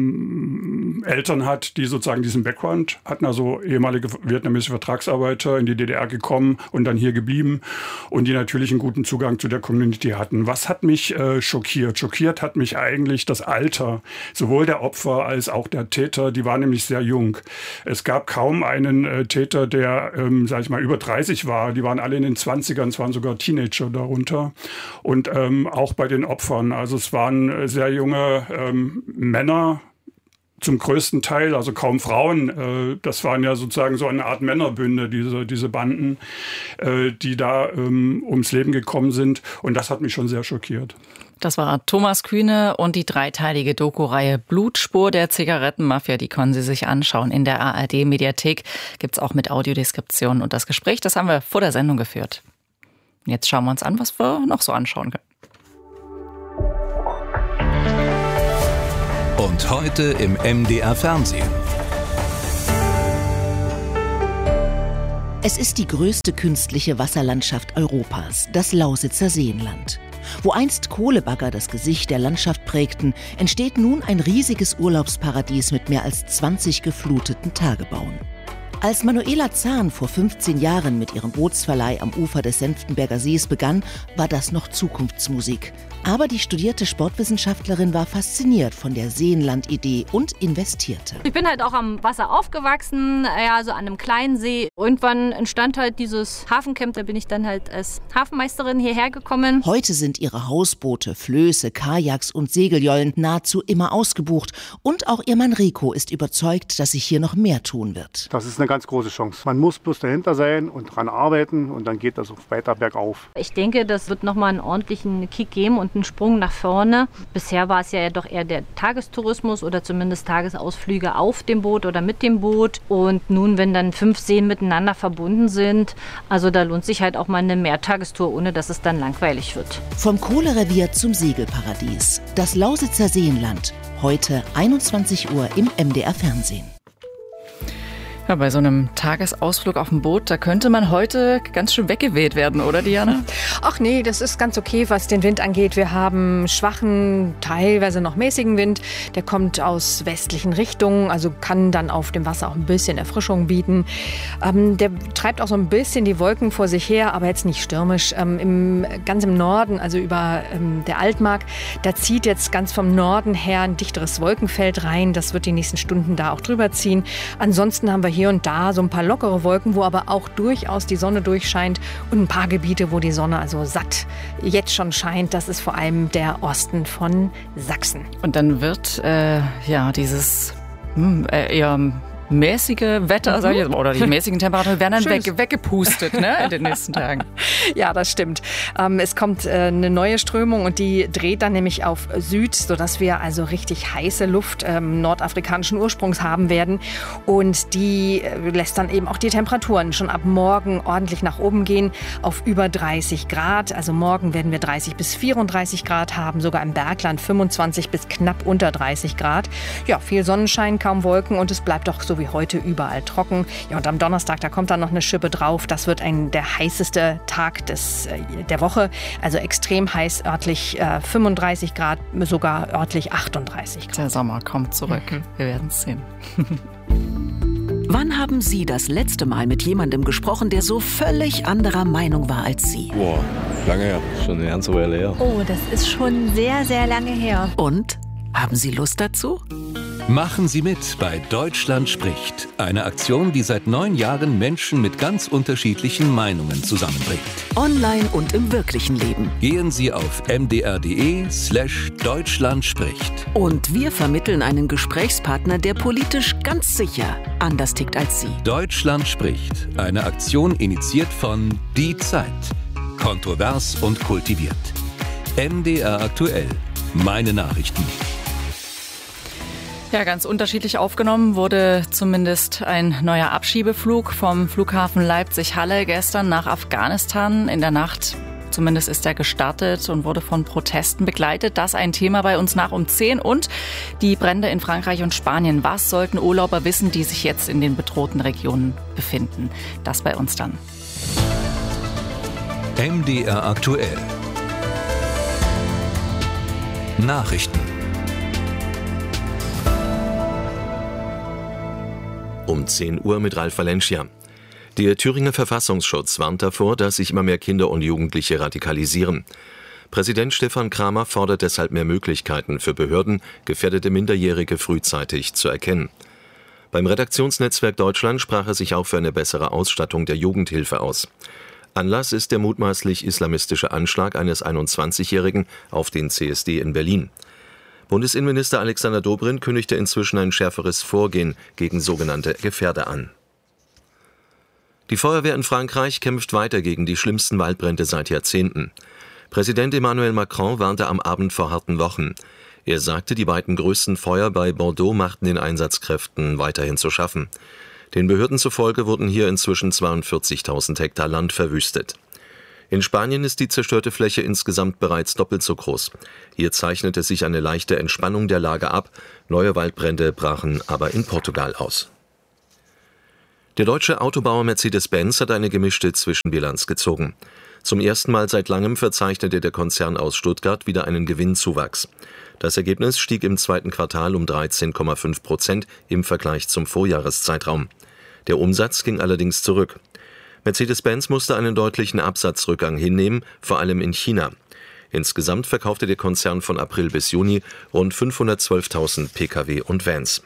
ähm, Eltern hat, die sozusagen diesen Background hatten. Also ehemalige vietnamesische Vertragsarbeiter in die D D R gekommen und dann hier geblieben. Und die natürlich einen guten Zugang zu der Community hatten. Was hat mich äh, schockiert. Schockiert hat mich eigentlich das Alter, sowohl der Opfer als auch der Täter. Die waren nämlich sehr jung. Es gab kaum einen äh, Täter, der, ähm, sag ich mal, über dreißig war. Die waren alle in den zwanzigern, es waren sogar Teenager darunter. Und ähm, auch bei den Opfern. Also es waren äh, sehr junge ähm, Männer, zum größten Teil, also kaum Frauen. Das waren ja sozusagen so eine Art Männerbünde, diese, diese Banden, die da ähm, ums Leben gekommen sind. Und das hat mich schon sehr schockiert. Das war Thomas Kühne und die dreiteilige Doku-Reihe Blutspur der Zigarettenmafia. Die können Sie sich anschauen. In der A R D-Mediathek gibt's auch mit Audiodeskription. Und das Gespräch, das haben wir vor der Sendung geführt. Jetzt schauen wir uns an, was wir noch so anschauen können. Und heute im M D R Fernsehen. Es ist die größte künstliche Wasserlandschaft Europas, das Lausitzer Seenland. Wo einst Kohlebagger das Gesicht der Landschaft prägten, entsteht nun ein riesiges Urlaubsparadies mit mehr als zwanzig gefluteten Tagebauen. Als Manuela Zahn vor fünfzehn Jahren mit ihrem Bootsverleih am Ufer des Senftenberger Sees begann, war das noch Zukunftsmusik. Aber die studierte Sportwissenschaftlerin war fasziniert von der Seenland-Idee und investierte. Ich bin halt auch am Wasser aufgewachsen, ja, so an einem kleinen See. Irgendwann entstand halt dieses Hafencamp, da bin ich dann halt als Hafenmeisterin hierher gekommen. Heute sind ihre Hausboote, Flöße, Kajaks und Segeljollen nahezu immer ausgebucht. Und auch ihr Mann Rico ist überzeugt, dass sich hier noch mehr tun wird. Das ist eine ganz große Chance. Man muss bloß dahinter sein und dran arbeiten und dann geht das auch weiter bergauf. Ich denke, das wird nochmal einen ordentlichen Kick geben und einen Sprung nach vorne. Bisher war es ja doch eher der Tagestourismus oder zumindest Tagesausflüge auf dem Boot oder mit dem Boot. Und nun, wenn dann fünf Seen miteinander verbunden sind, also da lohnt sich halt auch mal eine Mehrtagestour, ohne dass es dann langweilig wird. Vom Kohlerevier zum Segelparadies. Das Lausitzer Seenland. Heute einundzwanzig Uhr im M D R Fernsehen. Ja, bei so einem Tagesausflug auf dem Boot, da könnte man heute ganz schön weggeweht werden, oder Diana? Ach nee, das ist ganz okay, was den Wind angeht. Wir haben schwachen, teilweise noch mäßigen Wind. Der kommt aus westlichen Richtungen, also kann dann auf dem Wasser auch ein bisschen Erfrischung bieten. Ähm, der treibt auch so ein bisschen die Wolken vor sich her, aber jetzt nicht stürmisch. Ähm, im, ganz im Norden, also über ähm, der Altmark, da zieht jetzt ganz vom Norden her ein dichteres Wolkenfeld rein. Das wird die nächsten Stunden da auch drüber ziehen. Ansonsten haben wir hier und da so ein paar lockere Wolken, wo aber auch durchaus die Sonne durchscheint und ein paar Gebiete, wo die Sonne also satt jetzt schon scheint. Das ist vor allem der Osten von Sachsen. Und dann wird äh, ja dieses hm, äh, eher mäßige Wetter, mhm. sag ich jetzt mal, oder die mäßigen Temperaturen werden dann weg, weggepustet, ne, in den nächsten Tagen. Ja, das stimmt. Ähm, es kommt äh, eine neue Strömung und die dreht dann nämlich auf Süd, sodass wir also richtig heiße Luft ähm, nordafrikanischen Ursprungs haben werden. Und die äh, lässt dann eben auch die Temperaturen schon ab morgen ordentlich nach oben gehen auf über dreißig Grad. Also morgen werden wir dreißig bis vierunddreißig Grad haben, sogar im Bergland fünfundzwanzig bis knapp unter dreißig Grad. Ja, viel Sonnenschein, kaum Wolken und es bleibt auch so wie heute überall trocken. Ja, und am Donnerstag, da kommt dann noch eine Schippe drauf. Das wird ein, der heißeste Tag des, äh, der Woche. Also extrem heiß, örtlich äh, fünfunddreißig Grad, sogar örtlich achtunddreißig Grad. Der Sommer kommt zurück. Mhm. Wir werden es sehen. Wann haben Sie das letzte Mal mit jemandem gesprochen, der so völlig anderer Meinung war als Sie? Boah, lange her. Schon eine ganze Weile her. Oh, das ist schon sehr, sehr lange her. Und? Haben Sie Lust dazu? Machen Sie mit bei Deutschland spricht. Eine Aktion, die seit neun Jahren Menschen mit ganz unterschiedlichen Meinungen zusammenbringt. Online und im wirklichen Leben. Gehen Sie auf mdr.de slash Deutschland spricht. Und wir vermitteln einen Gesprächspartner, der politisch ganz sicher anders tickt als Sie. Deutschland spricht. Eine Aktion initiiert von Die Zeit. Kontrovers und kultiviert. M D R aktuell. Meine Nachrichten. Ja, ganz unterschiedlich aufgenommen wurde zumindest ein neuer Abschiebeflug vom Flughafen Leipzig-Halle gestern nach Afghanistan in der Nacht. Zumindest ist er gestartet und wurde von Protesten begleitet. Das ein Thema bei uns nach um zehn. Und die Brände in Frankreich und Spanien. Was sollten Urlauber wissen, die sich jetzt in den bedrohten Regionen befinden? Das bei uns dann. M D R aktuell. Nachrichten. Um zehn Uhr mit Ralf Valencia. Der Thüringer Verfassungsschutz warnt davor, dass sich immer mehr Kinder und Jugendliche radikalisieren. Präsident Stefan Kramer fordert deshalb mehr Möglichkeiten für Behörden, gefährdete Minderjährige frühzeitig zu erkennen. Beim Redaktionsnetzwerk Deutschland sprach er sich auch für eine bessere Ausstattung der Jugendhilfe aus. Anlass ist der mutmaßlich islamistische Anschlag eines einundzwanzigjährigen auf den C S D in Berlin. Bundesinnenminister Alexander Dobrindt kündigte inzwischen ein schärferes Vorgehen gegen sogenannte Gefährder an. Die Feuerwehr in Frankreich kämpft weiter gegen die schlimmsten Waldbrände seit Jahrzehnten. Präsident Emmanuel Macron warnte am Abend vor harten Wochen. Er sagte, die beiden größten Feuer bei Bordeaux machten den Einsatzkräften weiterhin zu schaffen. Den Behörden zufolge wurden hier inzwischen zweiundvierzigtausend Hektar Land verwüstet. In Spanien ist die zerstörte Fläche insgesamt bereits doppelt so groß. Hier zeichnete sich eine leichte Entspannung der Lage ab. Neue Waldbrände brachen aber in Portugal aus. Der deutsche Autobauer Mercedes-Benz hat eine gemischte Zwischenbilanz gezogen. Zum ersten Mal seit langem verzeichnete der Konzern aus Stuttgart wieder einen Gewinnzuwachs. Das Ergebnis stieg im zweiten Quartal um dreizehn Komma fünf Prozent im Vergleich zum Vorjahreszeitraum. Der Umsatz ging allerdings zurück. Mercedes-Benz musste einen deutlichen Absatzrückgang hinnehmen, vor allem in China. Insgesamt verkaufte der Konzern von April bis Juni rund fünfhundertzwölftausend Pkw und Vans.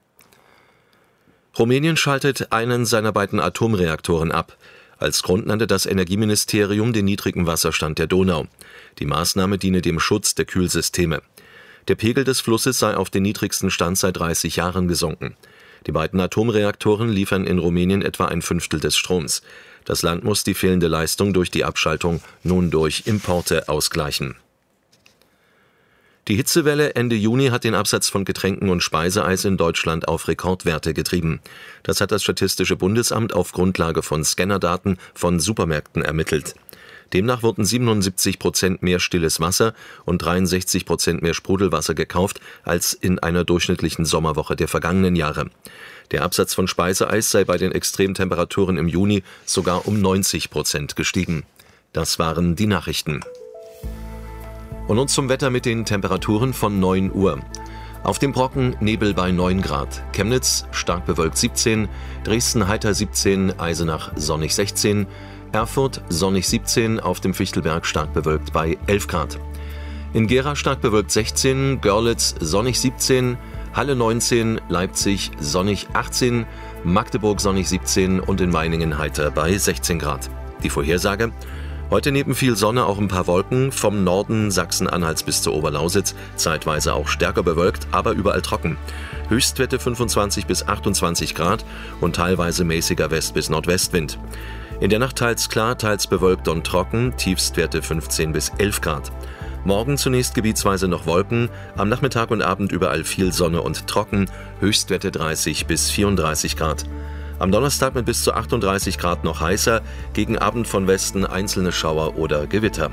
Rumänien schaltet einen seiner beiden Atomreaktoren ab. Als Grund nannte das Energieministerium den niedrigen Wasserstand der Donau. Die Maßnahme diene dem Schutz der Kühlsysteme. Der Pegel des Flusses sei auf den niedrigsten Stand seit dreißig Jahren gesunken. Die beiden Atomreaktoren liefern in Rumänien etwa ein Fünftel des Stroms. Das Land muss die fehlende Leistung durch die Abschaltung nun durch Importe ausgleichen. Die Hitzewelle Ende Juni hat den Absatz von Getränken und Speiseeis in Deutschland auf Rekordwerte getrieben. Das hat das Statistische Bundesamt auf Grundlage von Scannerdaten von Supermärkten ermittelt. Demnach wurden siebenundsiebzig Prozent mehr stilles Wasser und dreiundsechzig Prozent mehr Sprudelwasser gekauft als in einer durchschnittlichen Sommerwoche der vergangenen Jahre. Der Absatz von Speiseeis sei bei den Extremtemperaturen im Juni sogar um neunzig Prozent gestiegen. Das waren die Nachrichten. Und nun zum Wetter mit den Temperaturen von neun Uhr. Auf dem Brocken Nebel bei neun Grad, Chemnitz stark bewölkt siebzehn, Dresden heiter siebzehn, Eisenach sonnig sechzehn, Erfurt sonnig siebzehn, auf dem Fichtelberg stark bewölkt bei elf Grad. In Gera stark bewölkt sechzehn, Görlitz sonnig siebzehn, Halle neunzehn, Leipzig sonnig achtzehn, Magdeburg sonnig siebzehn und in Meiningen heiter bei sechzehn Grad. Die Vorhersage: Heute neben viel Sonne auch ein paar Wolken, vom Norden Sachsen-Anhalts bis zur Oberlausitz, zeitweise auch stärker bewölkt, aber überall trocken. Höchstwerte fünfundzwanzig bis achtundzwanzig Grad und teilweise mäßiger West- bis Nordwestwind. In der Nacht teils klar, teils bewölkt und trocken, Tiefstwerte fünfzehn bis elf Grad. Morgen zunächst gebietsweise noch Wolken, am Nachmittag und Abend überall viel Sonne und trocken, Höchstwerte dreißig bis vierunddreißig Grad. Am Donnerstag mit bis zu achtunddreißig Grad noch heißer, gegen Abend von Westen einzelne Schauer oder Gewitter.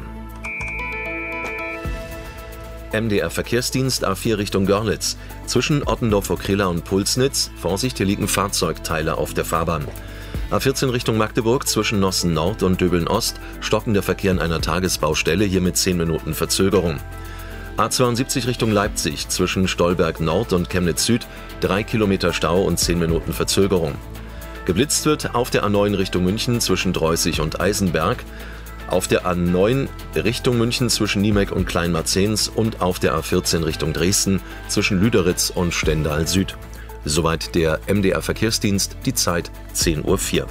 M D R Verkehrsdienst A vier Richtung Görlitz. Zwischen Ottendorf-Okrilla und Pulsnitz, Vorsicht, hier liegen Fahrzeugteile auf der Fahrbahn. A vierzehn Richtung Magdeburg, zwischen Nossen Nord und Döbeln Ost, stockender Verkehr an einer Tagesbaustelle, hier mit zehn Minuten Verzögerung. A zweiundsiebzig Richtung Leipzig, zwischen Stolberg Nord und Chemnitz Süd, drei Kilometer Stau und zehn Minuten Verzögerung. Geblitzt wird auf der A neun Richtung München zwischen Dreußig und Eisenberg, auf der A neun Richtung München zwischen Niemeck und Kleinmarzens und auf der A vierzehn Richtung Dresden zwischen Lüderitz und Stendal Süd. Soweit der M D R Verkehrsdienst, die Zeit zehn Uhr vier.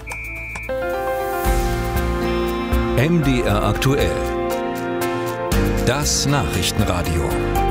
M D R aktuell. Das Nachrichtenradio.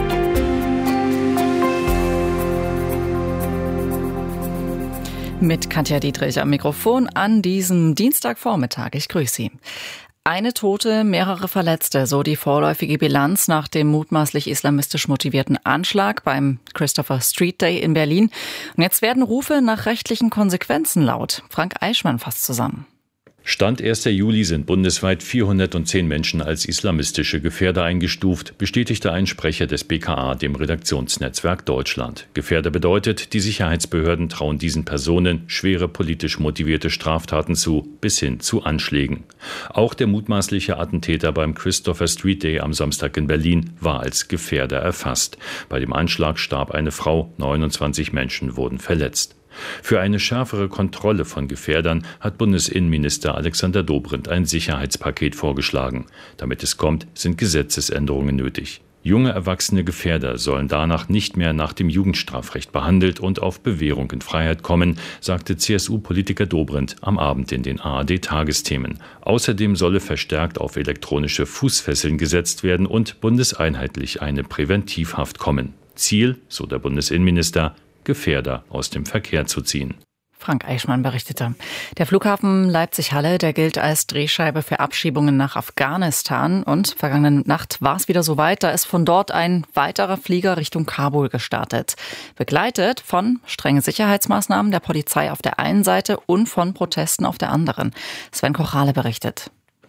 Mit Katja Dietrich am Mikrofon an diesem Dienstagvormittag. Ich grüße Sie. Eine Tote, mehrere Verletzte, so die vorläufige Bilanz nach dem mutmaßlich islamistisch motivierten Anschlag beim Christopher Street Day in Berlin. Und jetzt werden Rufe nach rechtlichen Konsequenzen laut. Frank Eichmann fasst zusammen. Stand erster Juli sind bundesweit vierhundertzehn Menschen als islamistische Gefährder eingestuft, bestätigte ein Sprecher des B K A dem Redaktionsnetzwerk Deutschland. Gefährder bedeutet, die Sicherheitsbehörden trauen diesen Personen schwere politisch motivierte Straftaten zu, bis hin zu Anschlägen. Auch der mutmaßliche Attentäter beim Christopher Street Day am Samstag in Berlin war als Gefährder erfasst. Bei dem Anschlag starb eine Frau, neunundzwanzig Menschen wurden verletzt. Für eine schärfere Kontrolle von Gefährdern hat Bundesinnenminister Alexander Dobrindt ein Sicherheitspaket vorgeschlagen. Damit es kommt, sind Gesetzesänderungen nötig. Junge erwachsene Gefährder sollen danach nicht mehr nach dem Jugendstrafrecht behandelt und auf Bewährung in Freiheit kommen, sagte C S U-Politiker Dobrindt am Abend in den A R D-Tagesthemen. Außerdem solle verstärkt auf elektronische Fußfesseln gesetzt werden und bundeseinheitlich eine Präventivhaft kommen. Ziel, so der Bundesinnenminister, Gefährder aus dem Verkehr zu ziehen. Frank Eichmann berichtete. Der Flughafen Leipzig-Halle, der gilt als Drehscheibe für Abschiebungen nach Afghanistan. Und vergangene Nacht war es wieder soweit. Da ist von dort ein weiterer Flieger Richtung Kabul gestartet. Begleitet von strengen Sicherheitsmaßnahmen der Polizei auf der einen Seite und von Protesten auf der anderen. Sven Kochale berichtet.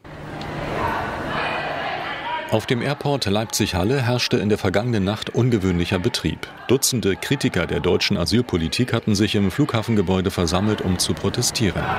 Auf dem Airport Leipzig-Halle herrschte in der vergangenen Nacht ungewöhnlicher Betrieb. Dutzende Kritiker der deutschen Asylpolitik hatten sich im Flughafengebäude versammelt, um zu protestieren.